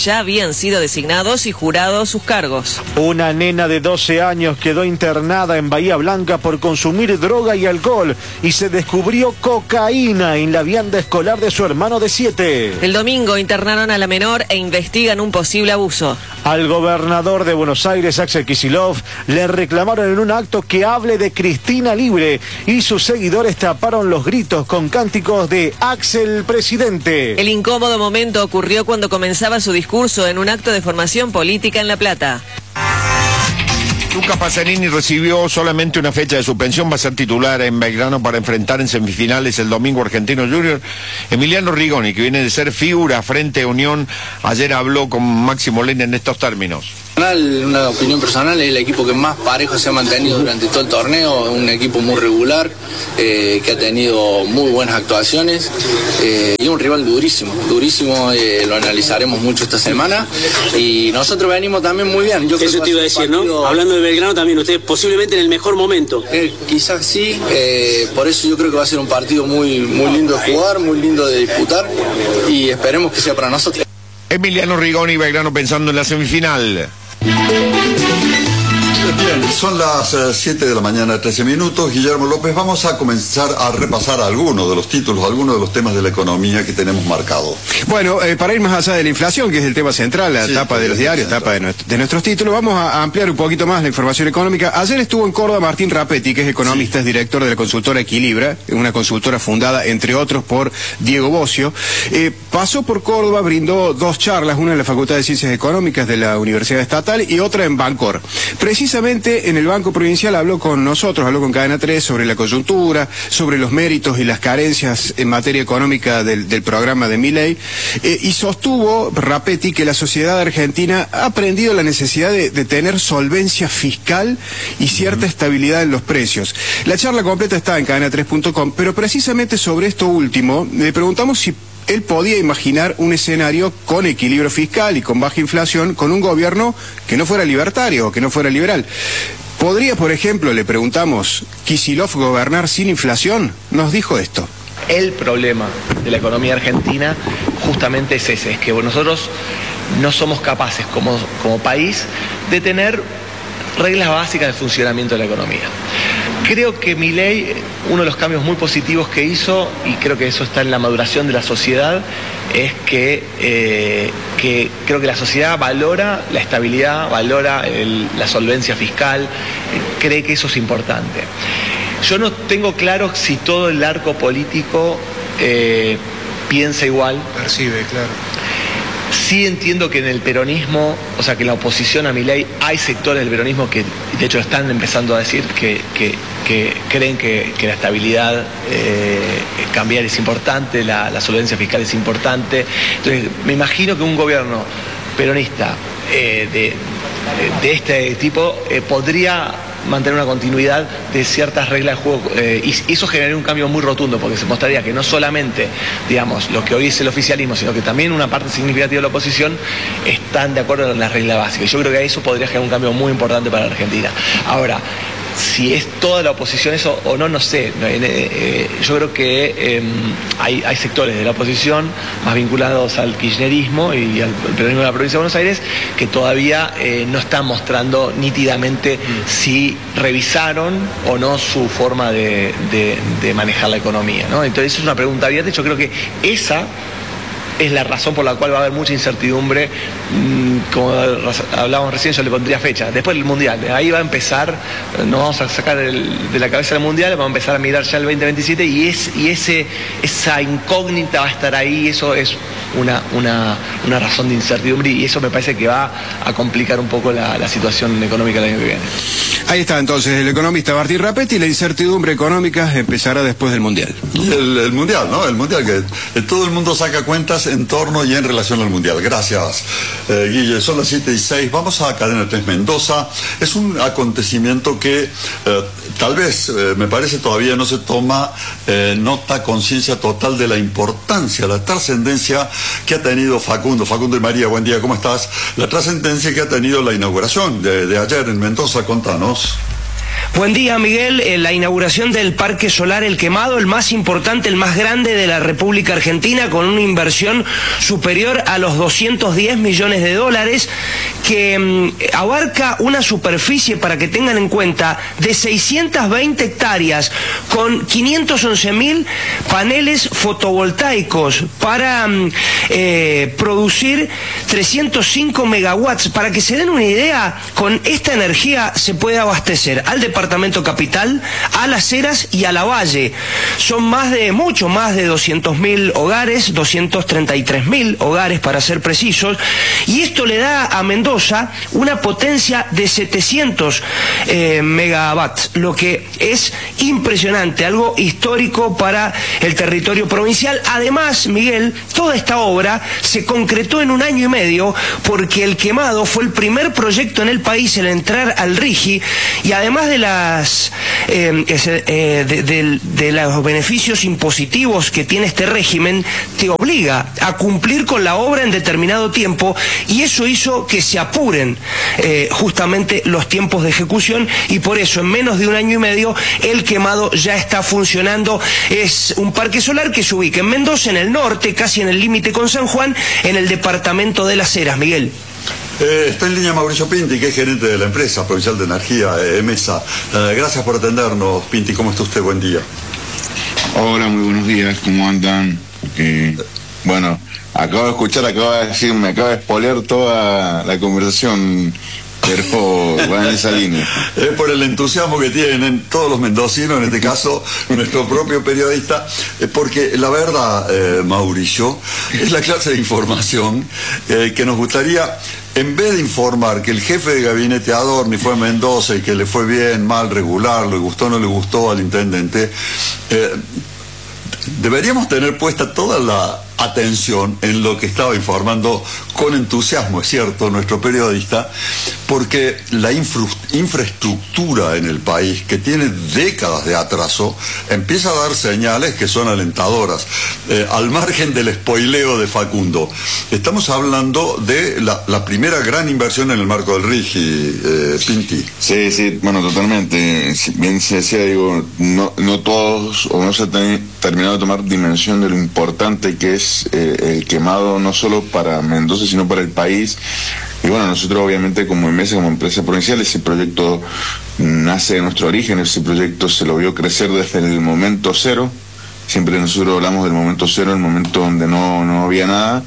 habían sido designados y jurados sus cargos. Una nena de doce años quedó internada en Bahía Blanca por consumir droga y alcohol y se descubrió cocaína en la vianda escolar de su hermano de siete. El domingo internaron a la menor e investigan un posible abuso. Al gobernador de Buenos Aires, Axel Kicillof, le reclamaron en un acto que hable de Cristina libre y sus seguidores taparon los gritos con cánticos de Axel presidente. El incómodo momento ocurrió cuando comenzaba su discurso en un acto de formación política en La Plata. Lucas Pasarini recibió solamente una fecha de suspensión, va a ser titular en Belgrano para enfrentar en semifinales el domingo Argentino Junior. Emiliano Rigoni, que viene de ser figura frente a Unión, ayer habló con Máximo Lena en estos términos. Una opinión personal, es el equipo que más parejo se ha mantenido durante todo el torneo, un equipo muy regular, eh, que ha tenido muy buenas actuaciones, eh, y un rival durísimo, durísimo, eh, lo analizaremos mucho esta semana, y nosotros venimos también muy bien. Yo Eso te iba a decir, partido... ¿no? Hablando de Belgrano también, ustedes posiblemente en el mejor momento. Eh, quizás sí, eh, por eso yo creo que va a ser un partido muy, muy lindo de jugar, muy lindo de disputar, y esperemos que sea para nosotros. Emiliano Rigoni, Belgrano pensando en la semifinal. Bien, son las siete uh, de la mañana, trece minutos. Guillermo López, vamos a comenzar a repasar algunos de los títulos, algunos de los temas de la economía que tenemos marcados. Bueno, eh, para ir más allá de la inflación, que es el tema central, la sí, tapa de los diarios, tapa de, nuestro, de nuestros títulos, vamos a, a ampliar un poquito más la información económica. Ayer estuvo en Córdoba Martín Rapetti, que es economista, sí. es director de la consultora Equilibra, una consultora fundada, entre otros, por Diego Bocio. Eh, pasó por Córdoba, brindó dos charlas, una en la Facultad de Ciencias Económicas de la Universidad Estatal y otra en Bancor. Precisamente en el Banco Provincial habló con nosotros, habló con Cadena tres sobre la coyuntura, sobre los méritos y las carencias en materia económica del, del programa de Milei, eh, y sostuvo Rapetti que la sociedad argentina ha aprendido la necesidad de, de tener solvencia fiscal y cierta uh-huh. estabilidad en los precios. La charla completa está en cadena tres punto com, pero precisamente sobre esto último le preguntamos si él podía imaginar un escenario con equilibrio fiscal y con baja inflación, con un gobierno que no fuera libertario, que no fuera liberal. ¿Podría, por ejemplo, le preguntamos, Kicillof gobernar sin inflación? Nos dijo esto. El problema de la economía argentina justamente es ese, es que nosotros no somos capaces como, como país de tener reglas básicas de funcionamiento de la economía. Creo que Milei, uno de los cambios muy positivos que hizo, y creo que eso está en la maduración de la sociedad, es que, eh, que creo que la sociedad valora la estabilidad, valora el, la solvencia fiscal, eh, cree que eso es importante. Yo no tengo claro si todo el arco político eh, piensa igual. Percibe, claro. Sí entiendo que en el peronismo, o sea que en la oposición a Milei, hay sectores del peronismo que de hecho están empezando a decir que, que, que creen que, que la estabilidad eh, cambiar es importante, la, la solvencia fiscal es importante. Entonces me imagino que un gobierno peronista eh, de, de este tipo eh, podría mantener una continuidad de ciertas reglas de juego, eh, y eso generaría un cambio muy rotundo, porque se mostraría que no solamente, digamos, lo que hoy es el oficialismo, sino que también una parte significativa de la oposición están de acuerdo con las reglas básicas. Yo creo que eso podría generar un cambio muy importante para la Argentina. Ahora, si es toda la oposición eso o no, no sé. Eh, yo creo que eh, hay, hay sectores de la oposición más vinculados al kirchnerismo y al peronismo de la provincia de Buenos Aires que todavía eh, no están mostrando nítidamente mm. si revisaron o no su forma de, de, de manejar la economía, ¿no? Entonces es una pregunta abierta. Yo creo que esa es la razón por la cual va a haber mucha incertidumbre. Como hablábamos recién, yo le pondría fecha, después del Mundial, ahí va a empezar, nos vamos a sacar el, de la cabeza el Mundial, vamos a empezar a mirar ya el veinte veintisiete y, es, y ese, esa incógnita va a estar ahí. Eso es una, una, una razón de incertidumbre y eso me parece que va a complicar un poco la, la situación económica del año que viene. Ahí está entonces el economista Martín Rapetti. La incertidumbre económica empezará después del Mundial. El, el Mundial, ¿no? El Mundial, que todo el mundo saca cuentas en torno y en relación al Mundial. Gracias, eh, Guille. Son las siete y seis. Vamos a Cadena tres Mendoza. Es un acontecimiento que eh, tal vez, eh, me parece, todavía no se toma eh, nota, conciencia total de la importancia, la trascendencia que ha tenido Facundo. Facundo y María, buen día, ¿cómo estás? La trascendencia que ha tenido la inauguración de, de ayer en Mendoza, contanos. Buen día, Miguel. Eh, la inauguración del Parque Solar El Quemado, el más importante, el más grande de la República Argentina, con una inversión superior a los doscientos diez millones de dólares, que mm, abarca una superficie, para que tengan en cuenta, de seiscientas veinte hectáreas, con quinientos once mil paneles fotovoltaicos para mm, eh, producir trescientos cinco megawatts. Para que se den una idea, con esta energía se puede abastecer al departamento Capital, a Las Heras y a La Valle. Son más de, mucho más de doscientos mil hogares, doscientos treinta y tres mil hogares para ser precisos, y esto le da a Mendoza una potencia de setecientos eh, megawatts, lo que es impresionante, algo histórico para el territorio provincial. Además, Miguel, toda esta obra se concretó en un año y medio, porque El Quemado fue el primer proyecto en el país en entrar al RIGI, y además de las eh, eh, de, de, de los beneficios impositivos que tiene este régimen, te obliga a cumplir con la obra en determinado tiempo, y eso hizo que se apuren eh, justamente los tiempos de ejecución, y por eso en menos de un año y medio El Quemado ya está funcionando. Es un parque solar que se ubica en Mendoza, en el norte, casi en el límite con San Juan, en el departamento de Las Heras. Miguel. Eh, está en línea Mauricio Pinti, que es gerente de la empresa Provincial de Energía, eh, EMESA. Eh, gracias por atendernos, Pinti. ¿Cómo está usted? Buen día. Hola, muy buenos días. ¿Cómo andan? Eh, bueno, acabo de escuchar, acabo de decir, me acaba de espolear toda la conversación, pero va en esa línea. Es por el entusiasmo que tienen todos los mendocinos, en este caso nuestro propio periodista, eh, porque la verdad, eh, Mauricio, es la clase de información eh, que nos gustaría, en vez de informar que el jefe de gabinete Adorni fue a Mendoza y que le fue bien, mal, regular, le gustó o no le gustó al intendente, eh, deberíamos tener puesta toda la atención en lo que estaba informando con entusiasmo, es cierto, nuestro periodista, porque la infra infraestructura en el país, que tiene décadas de atraso, empieza a dar señales que son alentadoras. Eh, al margen del spoileo de Facundo, estamos hablando de la, la primera gran inversión en el marco del RIGI, eh, Pinti. Sí, sí, bueno, totalmente. Si bien se decía, digo, no, no todos, o no se ha terminado de tomar dimensión de lo importante que es Eh, el Quemado, no solo para Mendoza, sino para el país. Y bueno, nosotros obviamente como EMESA, como empresa provincial, ese proyecto nace de nuestro origen, ese proyecto se lo vio crecer desde el momento cero. Siempre nosotros hablamos del momento cero, el momento donde no, no había nada,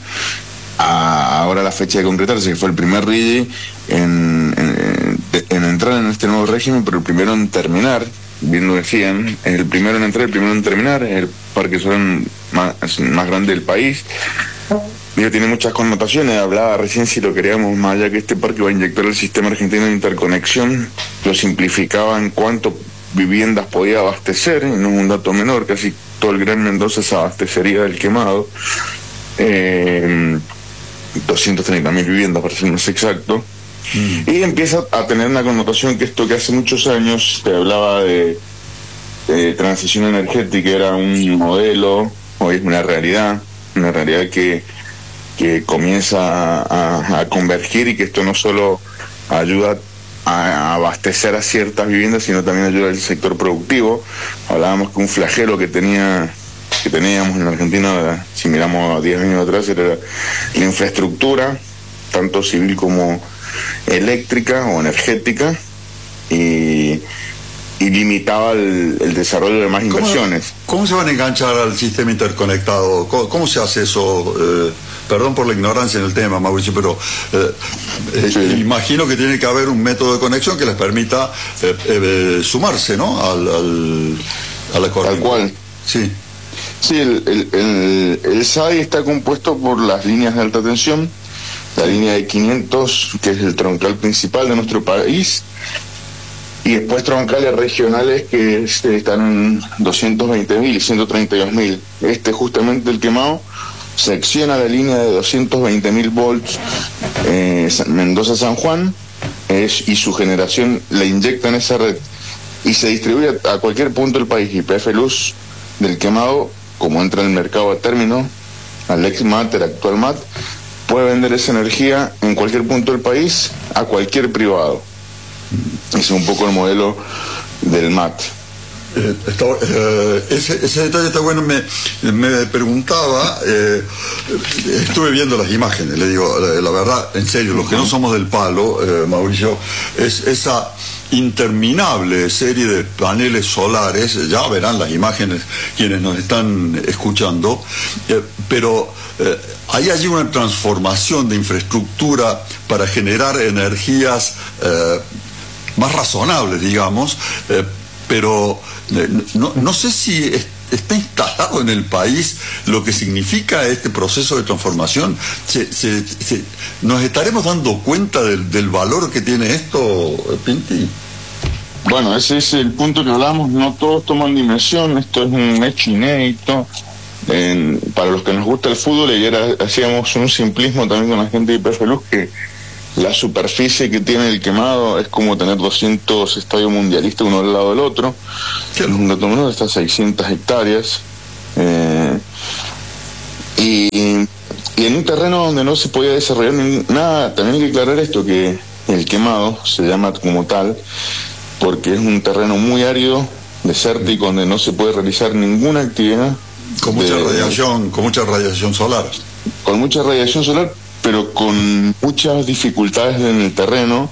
a ahora la fecha de concretarse, que fue el primer RIGI en, en, en entrar en este nuevo régimen, pero el primero en terminar. Bien lo decían, es el primero en entrar, el primero en terminar, es el parque solar más, más grande del país. Digo, tiene muchas connotaciones, hablaba recién, si lo queríamos más allá, que este parque va a inyectar el sistema argentino de interconexión, lo simplificaba en cuánto viviendas podía abastecer, y no es un dato menor, casi todo el Gran Mendoza se abastecería del Quemado, eh, doscientas treinta mil viviendas para ser más exacto. Mm. Y empieza a tener una connotación que esto que hace muchos años se hablaba de, de transición energética, era un modelo, hoy es una realidad, una realidad que, que comienza a, a, a convergir, y que esto no solo ayuda a, a abastecer a ciertas viviendas, sino también ayuda al sector productivo. Hablábamos que un flagelo que tenía que teníamos en Argentina, si miramos a diez años atrás, era la infraestructura, tanto civil como eléctrica o energética, y, y limitaba el, el desarrollo de más inversiones. ¿Cómo, ¿Cómo se van a enganchar al sistema interconectado? ¿Cómo, cómo se hace eso? Eh, perdón por la ignorancia en el tema, Mauricio, pero eh, eh, sí. imagino que tiene que haber un método de conexión que les permita eh, eh, sumarse, ¿no? Al, al, a la corriente. Tal cual. Sí. Sí, el, el, el, el S A I está compuesto por las líneas de alta tensión, la línea de quinientos, que es el troncal principal de nuestro país, y después troncales regionales que están en doscientos veinte mil y ciento treinta y dos mil. Este, justamente el Quemado, secciona la línea de doscientos veinte mil volts eh, Mendoza-San Juan, es, y su generación la inyecta en esa red y se distribuye a, a cualquier punto del país. Y P F Luz del Quemado, como entra en el mercado a término, al ex MAT, el actual MAT, puede vender esa energía en cualquier punto del país a cualquier privado. Ese es un poco el modelo del M A T. Eh, está, eh, ese, ese detalle está bueno. Me, me preguntaba, eh, estuve viendo las imágenes, le digo, la, la verdad, en serio, los que no somos del palo, eh, Mauricio, es esa interminable serie de paneles solares, ya verán las imágenes quienes nos están escuchando, eh, pero eh, hay allí una transformación de infraestructura para generar energías eh, más razonables, digamos, eh, pero eh, no, no sé si es, está instalado en el país lo que significa este proceso de transformación. Se, se, se, ¿Nos estaremos dando cuenta del, del valor que tiene esto, Pinti? Bueno, ese es el punto que hablamos, no todos toman dimensión, esto es un hecho inédito. En, para los que nos gusta el fútbol, ayer hacíamos un simplismo también con la gente de I P F Luz, que la superficie que tiene el quemado es como tener doscientos estadios mundialistas uno al lado del otro. Un dato menor, está seiscientas hectáreas. Eh, y, y en un terreno donde no se podía desarrollar nada, también hay que aclarar esto, que el quemado se llama como tal porque es un terreno muy árido, desértico, donde no se puede realizar ninguna actividad. Con mucha de, radiación, con mucha radiación solar. Con mucha radiación solar, pero con muchas dificultades en el terreno,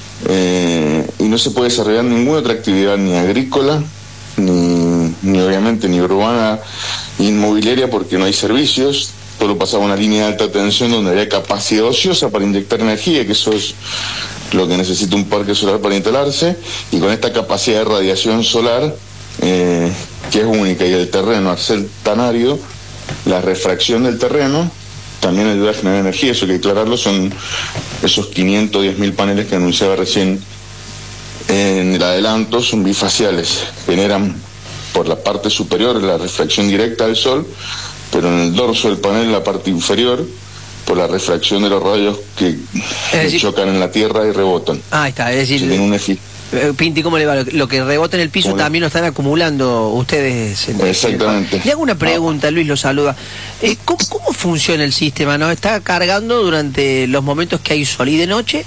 eh, y no se puede desarrollar ninguna otra actividad, ni agrícola, ni, ni obviamente ni urbana, ni inmobiliaria, porque no hay servicios. Solo pasaba una línea de alta tensión donde había capacidad ociosa para inyectar energía, que eso es lo que necesita un parque solar para instalarse, y con esta capacidad de radiación solar, eh, que es única, y el terreno, al ser tan árido, la refracción del terreno también ayuda a generar energía. Eso hay que aclararlo, son esos quinientos diez mil paneles que anunciaba recién en el adelanto, son bifaciales, generan por la parte superior la refracción directa del sol, pero en el dorso del panel, la parte inferior, por la refracción de los rayos que decir, chocan en la tierra y rebotan. Ah, está, es decir, tiene un efi- Pinti, ¿cómo le va? Lo que rebota en el piso también lo están acumulando ustedes. En Exactamente. Le hago una pregunta, Luis lo saluda. Eh, ¿cómo, ¿Cómo funciona el sistema? ¿No está cargando durante los momentos que hay sol y de noche?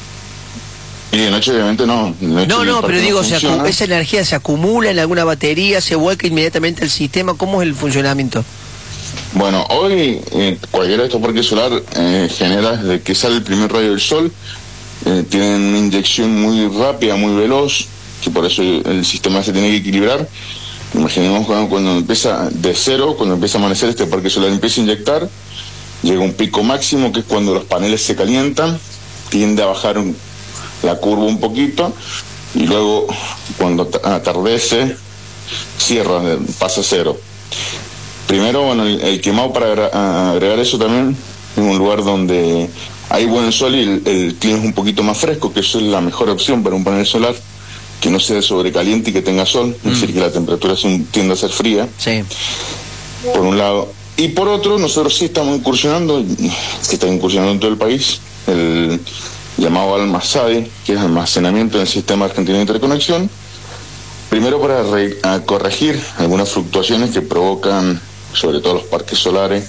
Y de noche obviamente no. Noche no, no, pero digo, no se acu- esa energía se acumula en alguna batería, se vuelca inmediatamente al sistema. ¿Cómo es el funcionamiento? Bueno, hoy eh, cualquiera de estos parques solar eh, genera desde que sale el primer rayo del sol, eh, tienen una inyección muy rápida, muy veloz, que por eso el sistema se tiene que equilibrar. Imaginemos cuando, cuando empieza de cero, cuando empieza a amanecer, este parque solar empieza a inyectar, llega un pico máximo, que es cuando los paneles se calientan, tiende a bajar un, la curva un poquito, y luego cuando atardece, cierra, pasa a cero. Primero, bueno, el, el quemado, para agra- agregar eso también, en un lugar donde hay buen sol y el, el clima es un poquito más fresco, que eso es la mejor opción para un panel solar, que no sea sobrecaliente y que tenga sol, mm. es decir, que la temperatura tiende a ser fría, sí. Por un lado. Y por otro, nosotros sí estamos incursionando, que está incursionando en todo el país, el llamado Almazade, que es almacenamiento del sistema argentino de interconexión, primero para re- a corregir algunas fluctuaciones que provocan, sobre todo los parques solares,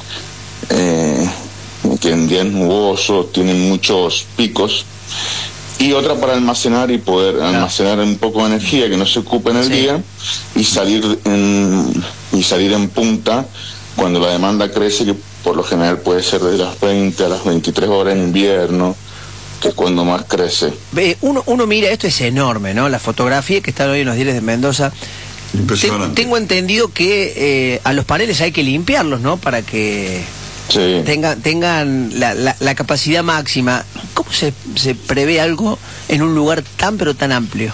eh, que en días nubosos tienen muchos picos, y otra para almacenar y poder claro. almacenar un poco de energía que no se ocupe en el sí. día y salir en, y salir en punta cuando la demanda crece, que por lo general puede ser de las veinte a las veintitrés horas en invierno, que es cuando más crece. Uno, uno mira, esto es enorme, ¿no? La fotografía que están hoy en los diarios de Mendoza. Impresionante. Tengo entendido que eh, a los paneles hay que limpiarlos, ¿no? Para que sí. tengan, tengan la, la, la capacidad máxima. ¿Cómo se, se prevé algo en un lugar tan pero tan amplio?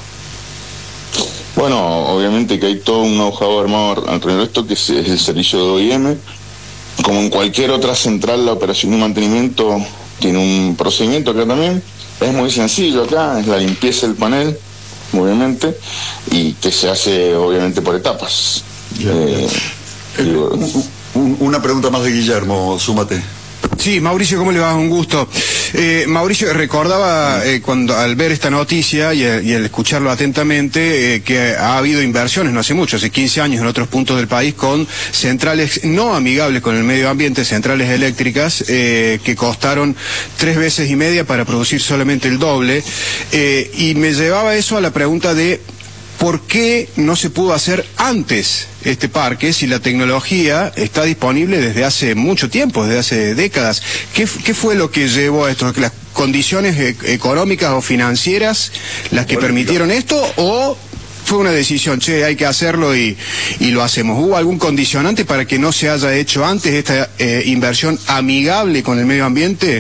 Bueno, obviamente que hay todo un know-how armado alrededor de esto, que es el servicio de O I M. Como en cualquier otra central, la operación y mantenimiento tiene un procedimiento acá también. Es muy sencillo acá, es la limpieza del panel, obviamente, y que se hace obviamente por etapas. Ya, eh, ya. Digo, un, una pregunta más de Guillermo, súmate. Sí, Mauricio, ¿cómo le va? Un gusto. Eh, Mauricio, recordaba eh, cuando al ver esta noticia y, y al escucharlo atentamente eh, que ha habido inversiones no hace mucho, hace quince años en otros puntos del país con centrales no amigables con el medio ambiente, centrales eléctricas eh, que costaron tres veces y media para producir solamente el doble eh, y me llevaba eso a la pregunta de ¿por qué no se pudo hacer antes este parque si la tecnología está disponible desde hace mucho tiempo, desde hace décadas? ¿Qué, qué fue lo que llevó a esto? ¿Que las condiciones e- económicas o financieras las que Política. permitieron esto o fue una decisión, che, hay que hacerlo y, y lo hacemos? ¿Hubo algún condicionante para que no se haya hecho antes esta eh, inversión amigable con el medio ambiente?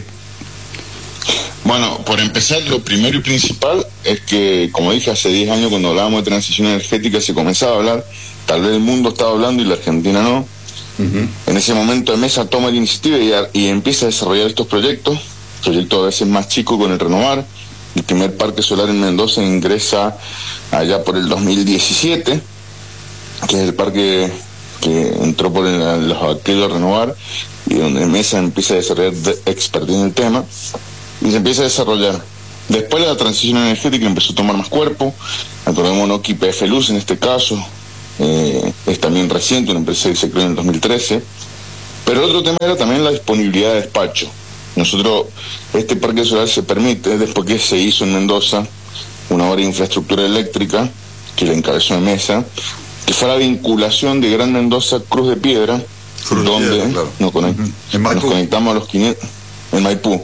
Bueno, por empezar, lo primero y principal es que, como dije, hace diez años cuando hablábamos de transición energética se comenzaba a hablar, tal vez el mundo estaba hablando y la Argentina no. Uh-huh. En ese momento Mesa toma la iniciativa y, y empieza a desarrollar estos proyectos, proyectos a veces más chicos con el Renovar. El primer parque solar en Mendoza ingresa allá por el dos mil diecisiete, que es el parque que entró por el, los adquiridos Renovar, y donde Mesa empieza a desarrollar de, expertise en el tema. Y se empieza a desarrollar. Después la transición energética empezó a tomar más cuerpo. Acordémonos que Y P F Luz en este caso eh, es también reciente, una empresa que se creó en el dos mil trece. Pero el otro tema era también la disponibilidad de despacho. Nosotros, este parque solar se permite, después que se hizo en Mendoza una obra de infraestructura eléctrica que la encabezó en Mesa, que fue la vinculación de Gran Mendoza Cruz de Piedra, Cruz donde de Piedra, claro. nos, conect uh-huh. nos conectamos a los quinientos en Maipú.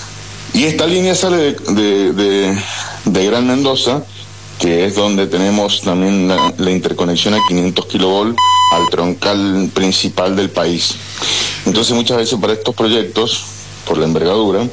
Y esta línea sale de, de, de, de Gran Mendoza, que es donde tenemos también la, la interconexión a quinientos kilovolts al troncal principal del país. Entonces muchas veces para estos proyectos, por la envergadura,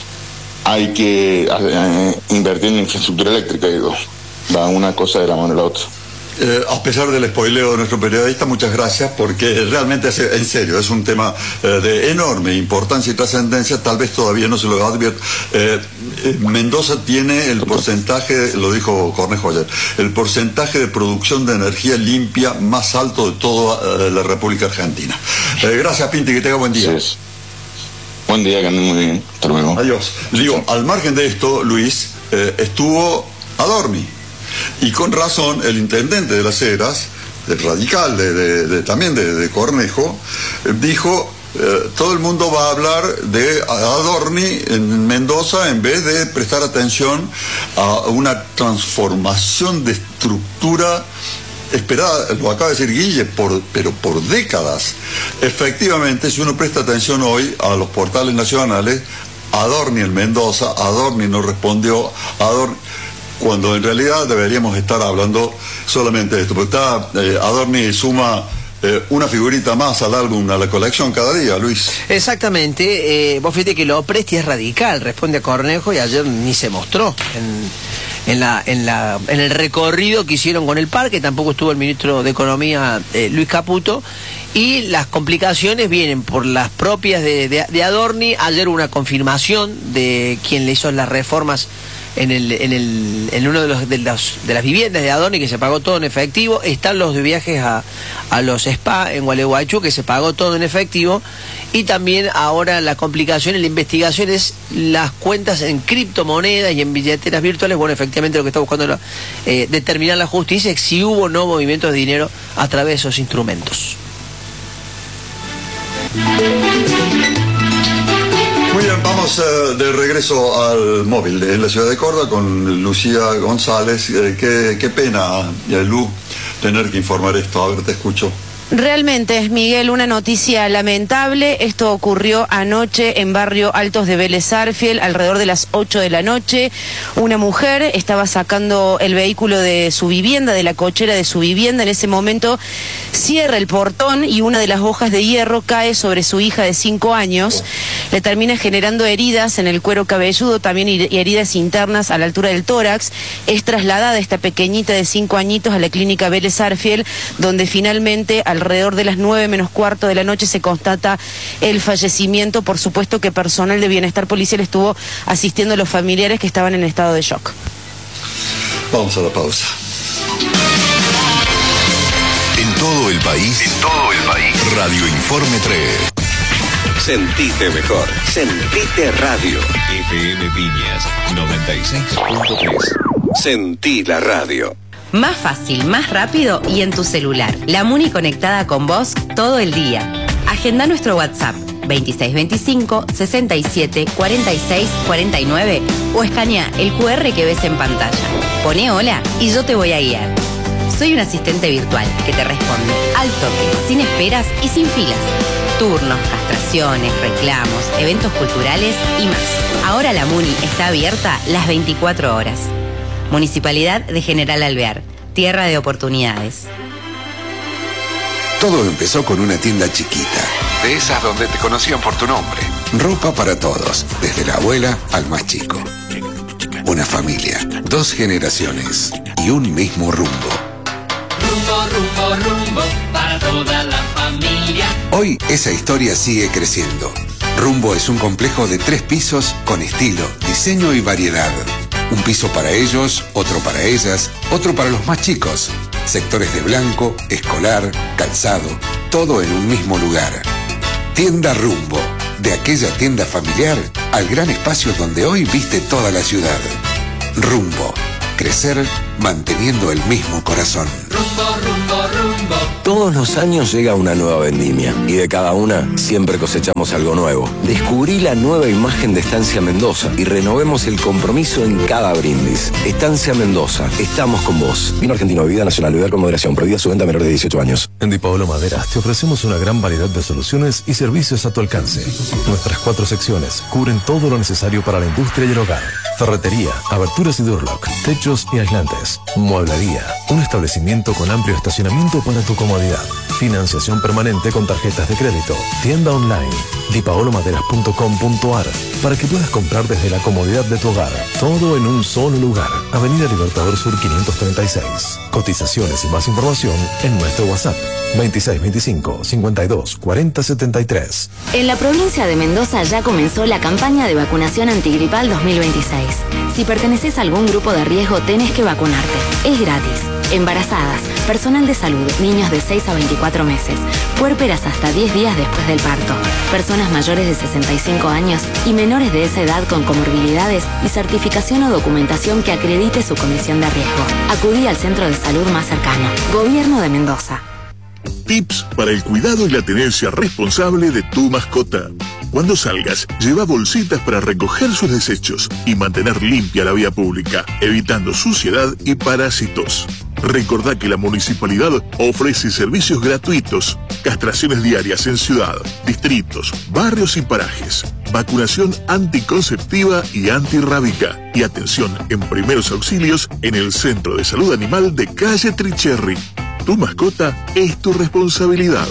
hay que eh, invertir en infraestructura eléctrica, digo, va una cosa de la mano a la otra. Eh, a pesar del spoileo de nuestro periodista, muchas gracias, porque realmente es, en serio, es un tema eh, de enorme importancia y trascendencia, tal vez todavía no se lo advierto. Eh, eh, Mendoza tiene el porcentaje, lo dijo Cornejo ayer, el porcentaje de producción de energía limpia más alto de toda eh, la República Argentina. Eh, gracias, Pinti, que tenga buen día. Sí. Buen día, que anden muy bien. Hasta luego. Adiós. Digo, al margen de esto, Luis, eh, estuvo Adorni. Y con razón, el intendente de Las Heras, el radical de, de, de, también de, de Cornejo, eh, dijo, eh, todo el mundo va a hablar de Adorni en Mendoza en vez de prestar atención a una transformación de estructura esperada, lo acaba de decir Guille, por, pero por décadas. Efectivamente, si uno presta atención hoy a los portales nacionales, Adorni en Mendoza, Adorni no respondió, Adorni... cuando en realidad deberíamos estar hablando solamente de esto, porque está, eh, Adorni suma eh, una figurita más al álbum, a la colección cada día, Luis. Exactamente, eh, vos fíjate que lo Presti es radical, responde a Cornejo y ayer ni se mostró en, en, la, en, la, en el recorrido que hicieron con el parque, tampoco estuvo el ministro de Economía eh, Luis Caputo, y las complicaciones vienen por las propias de, de, de Adorni. Ayer hubo una confirmación de quien le hizo las reformas en el en el en uno de los de, los, de las viviendas de Adorni, que se pagó todo en efectivo. Están los de viajes a, a los spa en Gualeguaychú, que se pagó todo en efectivo, y también ahora la complicación en la investigación es las cuentas en criptomonedas y en billeteras virtuales. Bueno, efectivamente lo que está buscando la, eh, determinar la justicia es si hubo o no movimientos de dinero a través de esos instrumentos. Muy bien, vamos uh, de regreso al móvil en la ciudad de Córdoba con Lucía González. Eh, qué, qué pena, eh, Lu, tener que informar esto. A ver, te escucho. Realmente, Miguel, una noticia lamentable. Esto ocurrió anoche en barrio Altos de Vélez Arfiel, alrededor de las ocho de la noche. Una mujer estaba sacando el vehículo de su vivienda, de la cochera de su vivienda. En ese momento cierra el portón y una de las hojas de hierro cae sobre su hija de cinco años. Le termina generando heridas en el cuero cabelludo, también y heridas internas a la altura del tórax. Es trasladada esta pequeñita de cinco añitos a la clínica Vélez Arfiel, donde finalmente al alrededor de las nueve menos cuarto de la noche se constata el fallecimiento. Por supuesto que personal de bienestar policial estuvo asistiendo a los familiares que estaban en estado de shock. Vamos a la pausa. En todo el país, en todo el país, Radio Informe tres. Sentite mejor. Sentite radio. F M Viñas noventa y seis punto tres. Sentí la radio. Más fácil, más rápido y en tu celular. La Muni conectada con vos todo el día. Agenda nuestro WhatsApp veintiséis veinticinco, sesenta y siete, cuarenta y seis, cuarenta y nueve o escanea el cu erre que ves en pantalla. Poné hola y yo te voy a guiar. Soy un asistente virtual que te responde al toque, sin esperas y sin filas. Turnos, castraciones, reclamos, eventos culturales y más. Ahora la Muni está abierta las veinticuatro horas. Municipalidad de General Alvear, tierra de oportunidades. Todo empezó con una tienda chiquita, de esas donde te conocían por tu nombre. Ropa para todos, desde la abuela al más chico. Una familia, dos generaciones y un mismo rumbo. Rumbo, rumbo, rumbo, para toda la familia. Hoy esa historia sigue creciendo. Rumbo es un complejo de tres pisos con estilo, diseño y variedad. Un piso para ellos, otro para ellas, otro para los más chicos. Sectores de blanco, escolar, calzado, todo en un mismo lugar. Tienda Rumbo, de aquella tienda familiar al gran espacio donde hoy viste toda la ciudad. Rumbo, crecer manteniendo el mismo corazón. Rumbo, rumbo, rumbo. Todos los años llega una nueva vendimia y de cada una siempre cosechamos algo nuevo. Descubrí la nueva imagen de Estancia Mendoza y renovemos el compromiso en cada brindis. Estancia Mendoza, estamos con vos. Vino argentino, bebida nacional, beber con moderación, prohibida su venta a menor de dieciocho años. En Di Paolo Maderas te ofrecemos una gran variedad de soluciones y servicios a tu alcance. Nuestras cuatro secciones cubren todo lo necesario para la industria y el hogar. Ferretería, aberturas y Durlock, techos y aislantes. Mueblería, un establecimiento con amplio estacionamiento para tu comodidad. Financiación permanente con tarjetas de crédito. Tienda online, di paolo maderas punto com punto a r, para que puedas comprar desde la comodidad de tu hogar. Todo en un solo lugar. Avenida Libertador Sur quinientos treinta y seis. Cotizaciones y más información en nuestro WhatsApp veintiséis veinticinco, cincuenta y dos, cuarenta setenta y tres. En la provincia de Mendoza ya comenzó la campaña de vacunación antigripal dos mil veintiséis. Si perteneces a algún grupo de riesgo, tenés que vacunarte. Es gratis. Embarazadas, personal de salud, niños de seis a veinticuatro meses, puérperas hasta diez días después del parto, personas mayores de sesenta y cinco años y menores de esa edad con comorbilidades y certificación o documentación que acredite su condición de riesgo. Acudí al centro de salud más cercano. Gobierno de Mendoza. Tips para el cuidado y la tenencia responsable de tu mascota. Cuando salgas, lleva bolsitas para recoger sus desechos y mantener limpia la vía pública, evitando suciedad y parásitos. Recordá que la municipalidad ofrece servicios gratuitos, castraciones diarias en ciudad, distritos, barrios y parajes, vacunación anticonceptiva y antirrábica y atención en primeros auxilios en el Centro de Salud Animal de Calle Tricherry. Tu mascota es tu responsabilidad.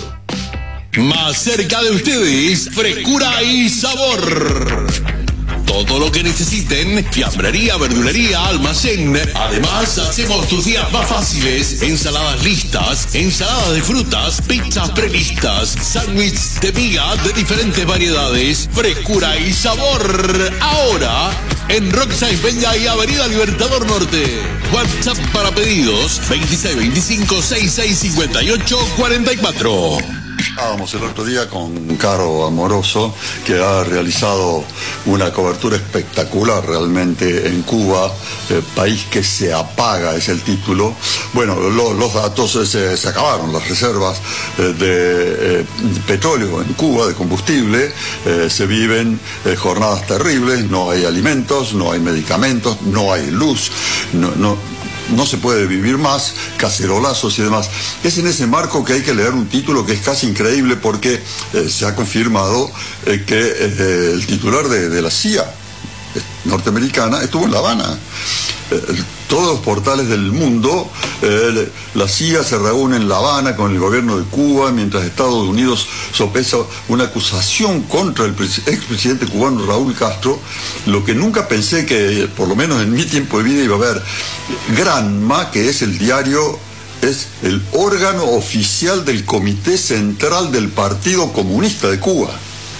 Más cerca de ustedes, frescura y sabor. Todo lo que necesiten, fiambrería, verdulería, almacén. Además, hacemos tus días más fáciles. Ensaladas listas, ensaladas de frutas, pizzas prelistas, sándwiches de miga de diferentes variedades. Frescura y sabor. Ahora, en Roxay Peña y Avenida Libertador Norte. WhatsApp para pedidos, veintiséis veinticinco, sesenta y seis cincuenta y ocho cuarenta y cuatro. Estábamos el otro día con Caro Amoroso, que ha realizado una cobertura espectacular realmente en Cuba, eh, país que se apaga es el título. Bueno, lo, los datos eh, se, se acabaron, las reservas eh, de eh, petróleo en Cuba, de combustible, eh, se viven eh, jornadas terribles, no hay alimentos, no hay medicamentos, no hay luz, no... no No se puede vivir más, cacerolazos y demás. Es en ese marco que hay que leer un título que es casi increíble porque eh, se ha confirmado eh, que eh, el titular de, de la C I A eh, norteamericana estuvo en La Habana. Eh, todos los portales del mundo, eh, la C I A se reúne en La Habana con el gobierno de Cuba, mientras Estados Unidos sopesa una acusación contra el expresidente cubano Raúl Castro, lo que nunca pensé que, por lo menos en mi tiempo de vida, iba a haber. Granma, que es el diario, es el órgano oficial del Comité Central del Partido Comunista de Cuba.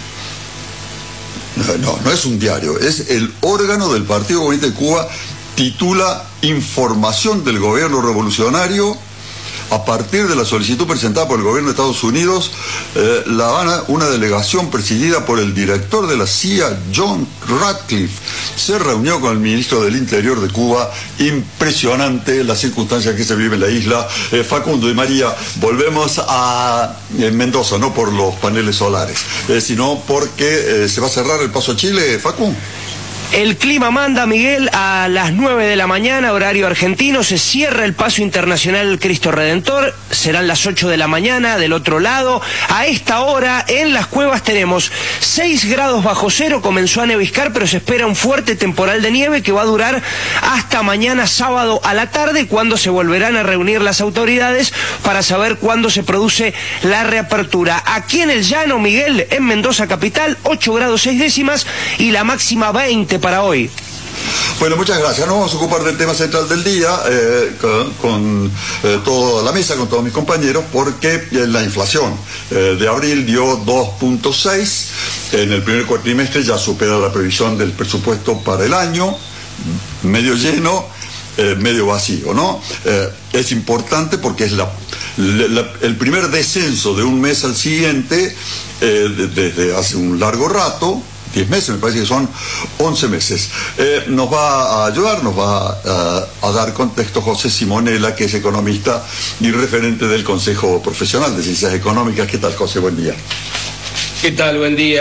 No, no, no es un diario, es el órgano del Partido Comunista de Cuba, titula Información del Gobierno Revolucionario a partir de la solicitud presentada por el gobierno de Estados Unidos, eh, La Habana, una delegación presidida por el director de la C I A, John Ratcliffe, se reunió con el ministro del Interior de Cuba. Impresionante la circunstancia que se vive en la isla. Eh, Facundo y María, volvemos a eh, Mendoza, no por los paneles solares, eh, sino porque eh, se va a cerrar el paso a Chile, Facundo. El clima manda, Miguel, a las nueve de la mañana, horario argentino, se cierra el paso internacional Cristo Redentor, serán las ocho de la mañana del otro lado. A esta hora en las cuevas tenemos seis grados bajo cero, comenzó a neviscar, pero se espera un fuerte temporal de nieve que va a durar hasta mañana sábado a la tarde, cuando se volverán a reunir las autoridades para saber cuándo se produce la reapertura. Aquí en el llano, Miguel, en Mendoza capital, ocho grados seis décimas y la máxima veinte para hoy. Bueno, muchas gracias. Nos vamos a ocupar del tema central del día eh, con, con eh, toda la mesa, con todos mis compañeros, porque eh, la inflación eh, de abril dio dos punto seis. En el primer cuatrimestre ya supera la previsión del presupuesto para el año, medio lleno, eh, medio vacío, ¿no? Eh, es importante porque es la, la, el primer descenso de un mes al siguiente eh, desde hace un largo rato. diez meses, me parece que son once meses. Eh, nos va a ayudar, nos va a, a dar contexto José Simonella, que es economista y referente del Consejo Profesional de Ciencias Económicas. ¿Qué tal, José? Buen día. ¿Qué tal? Buen día.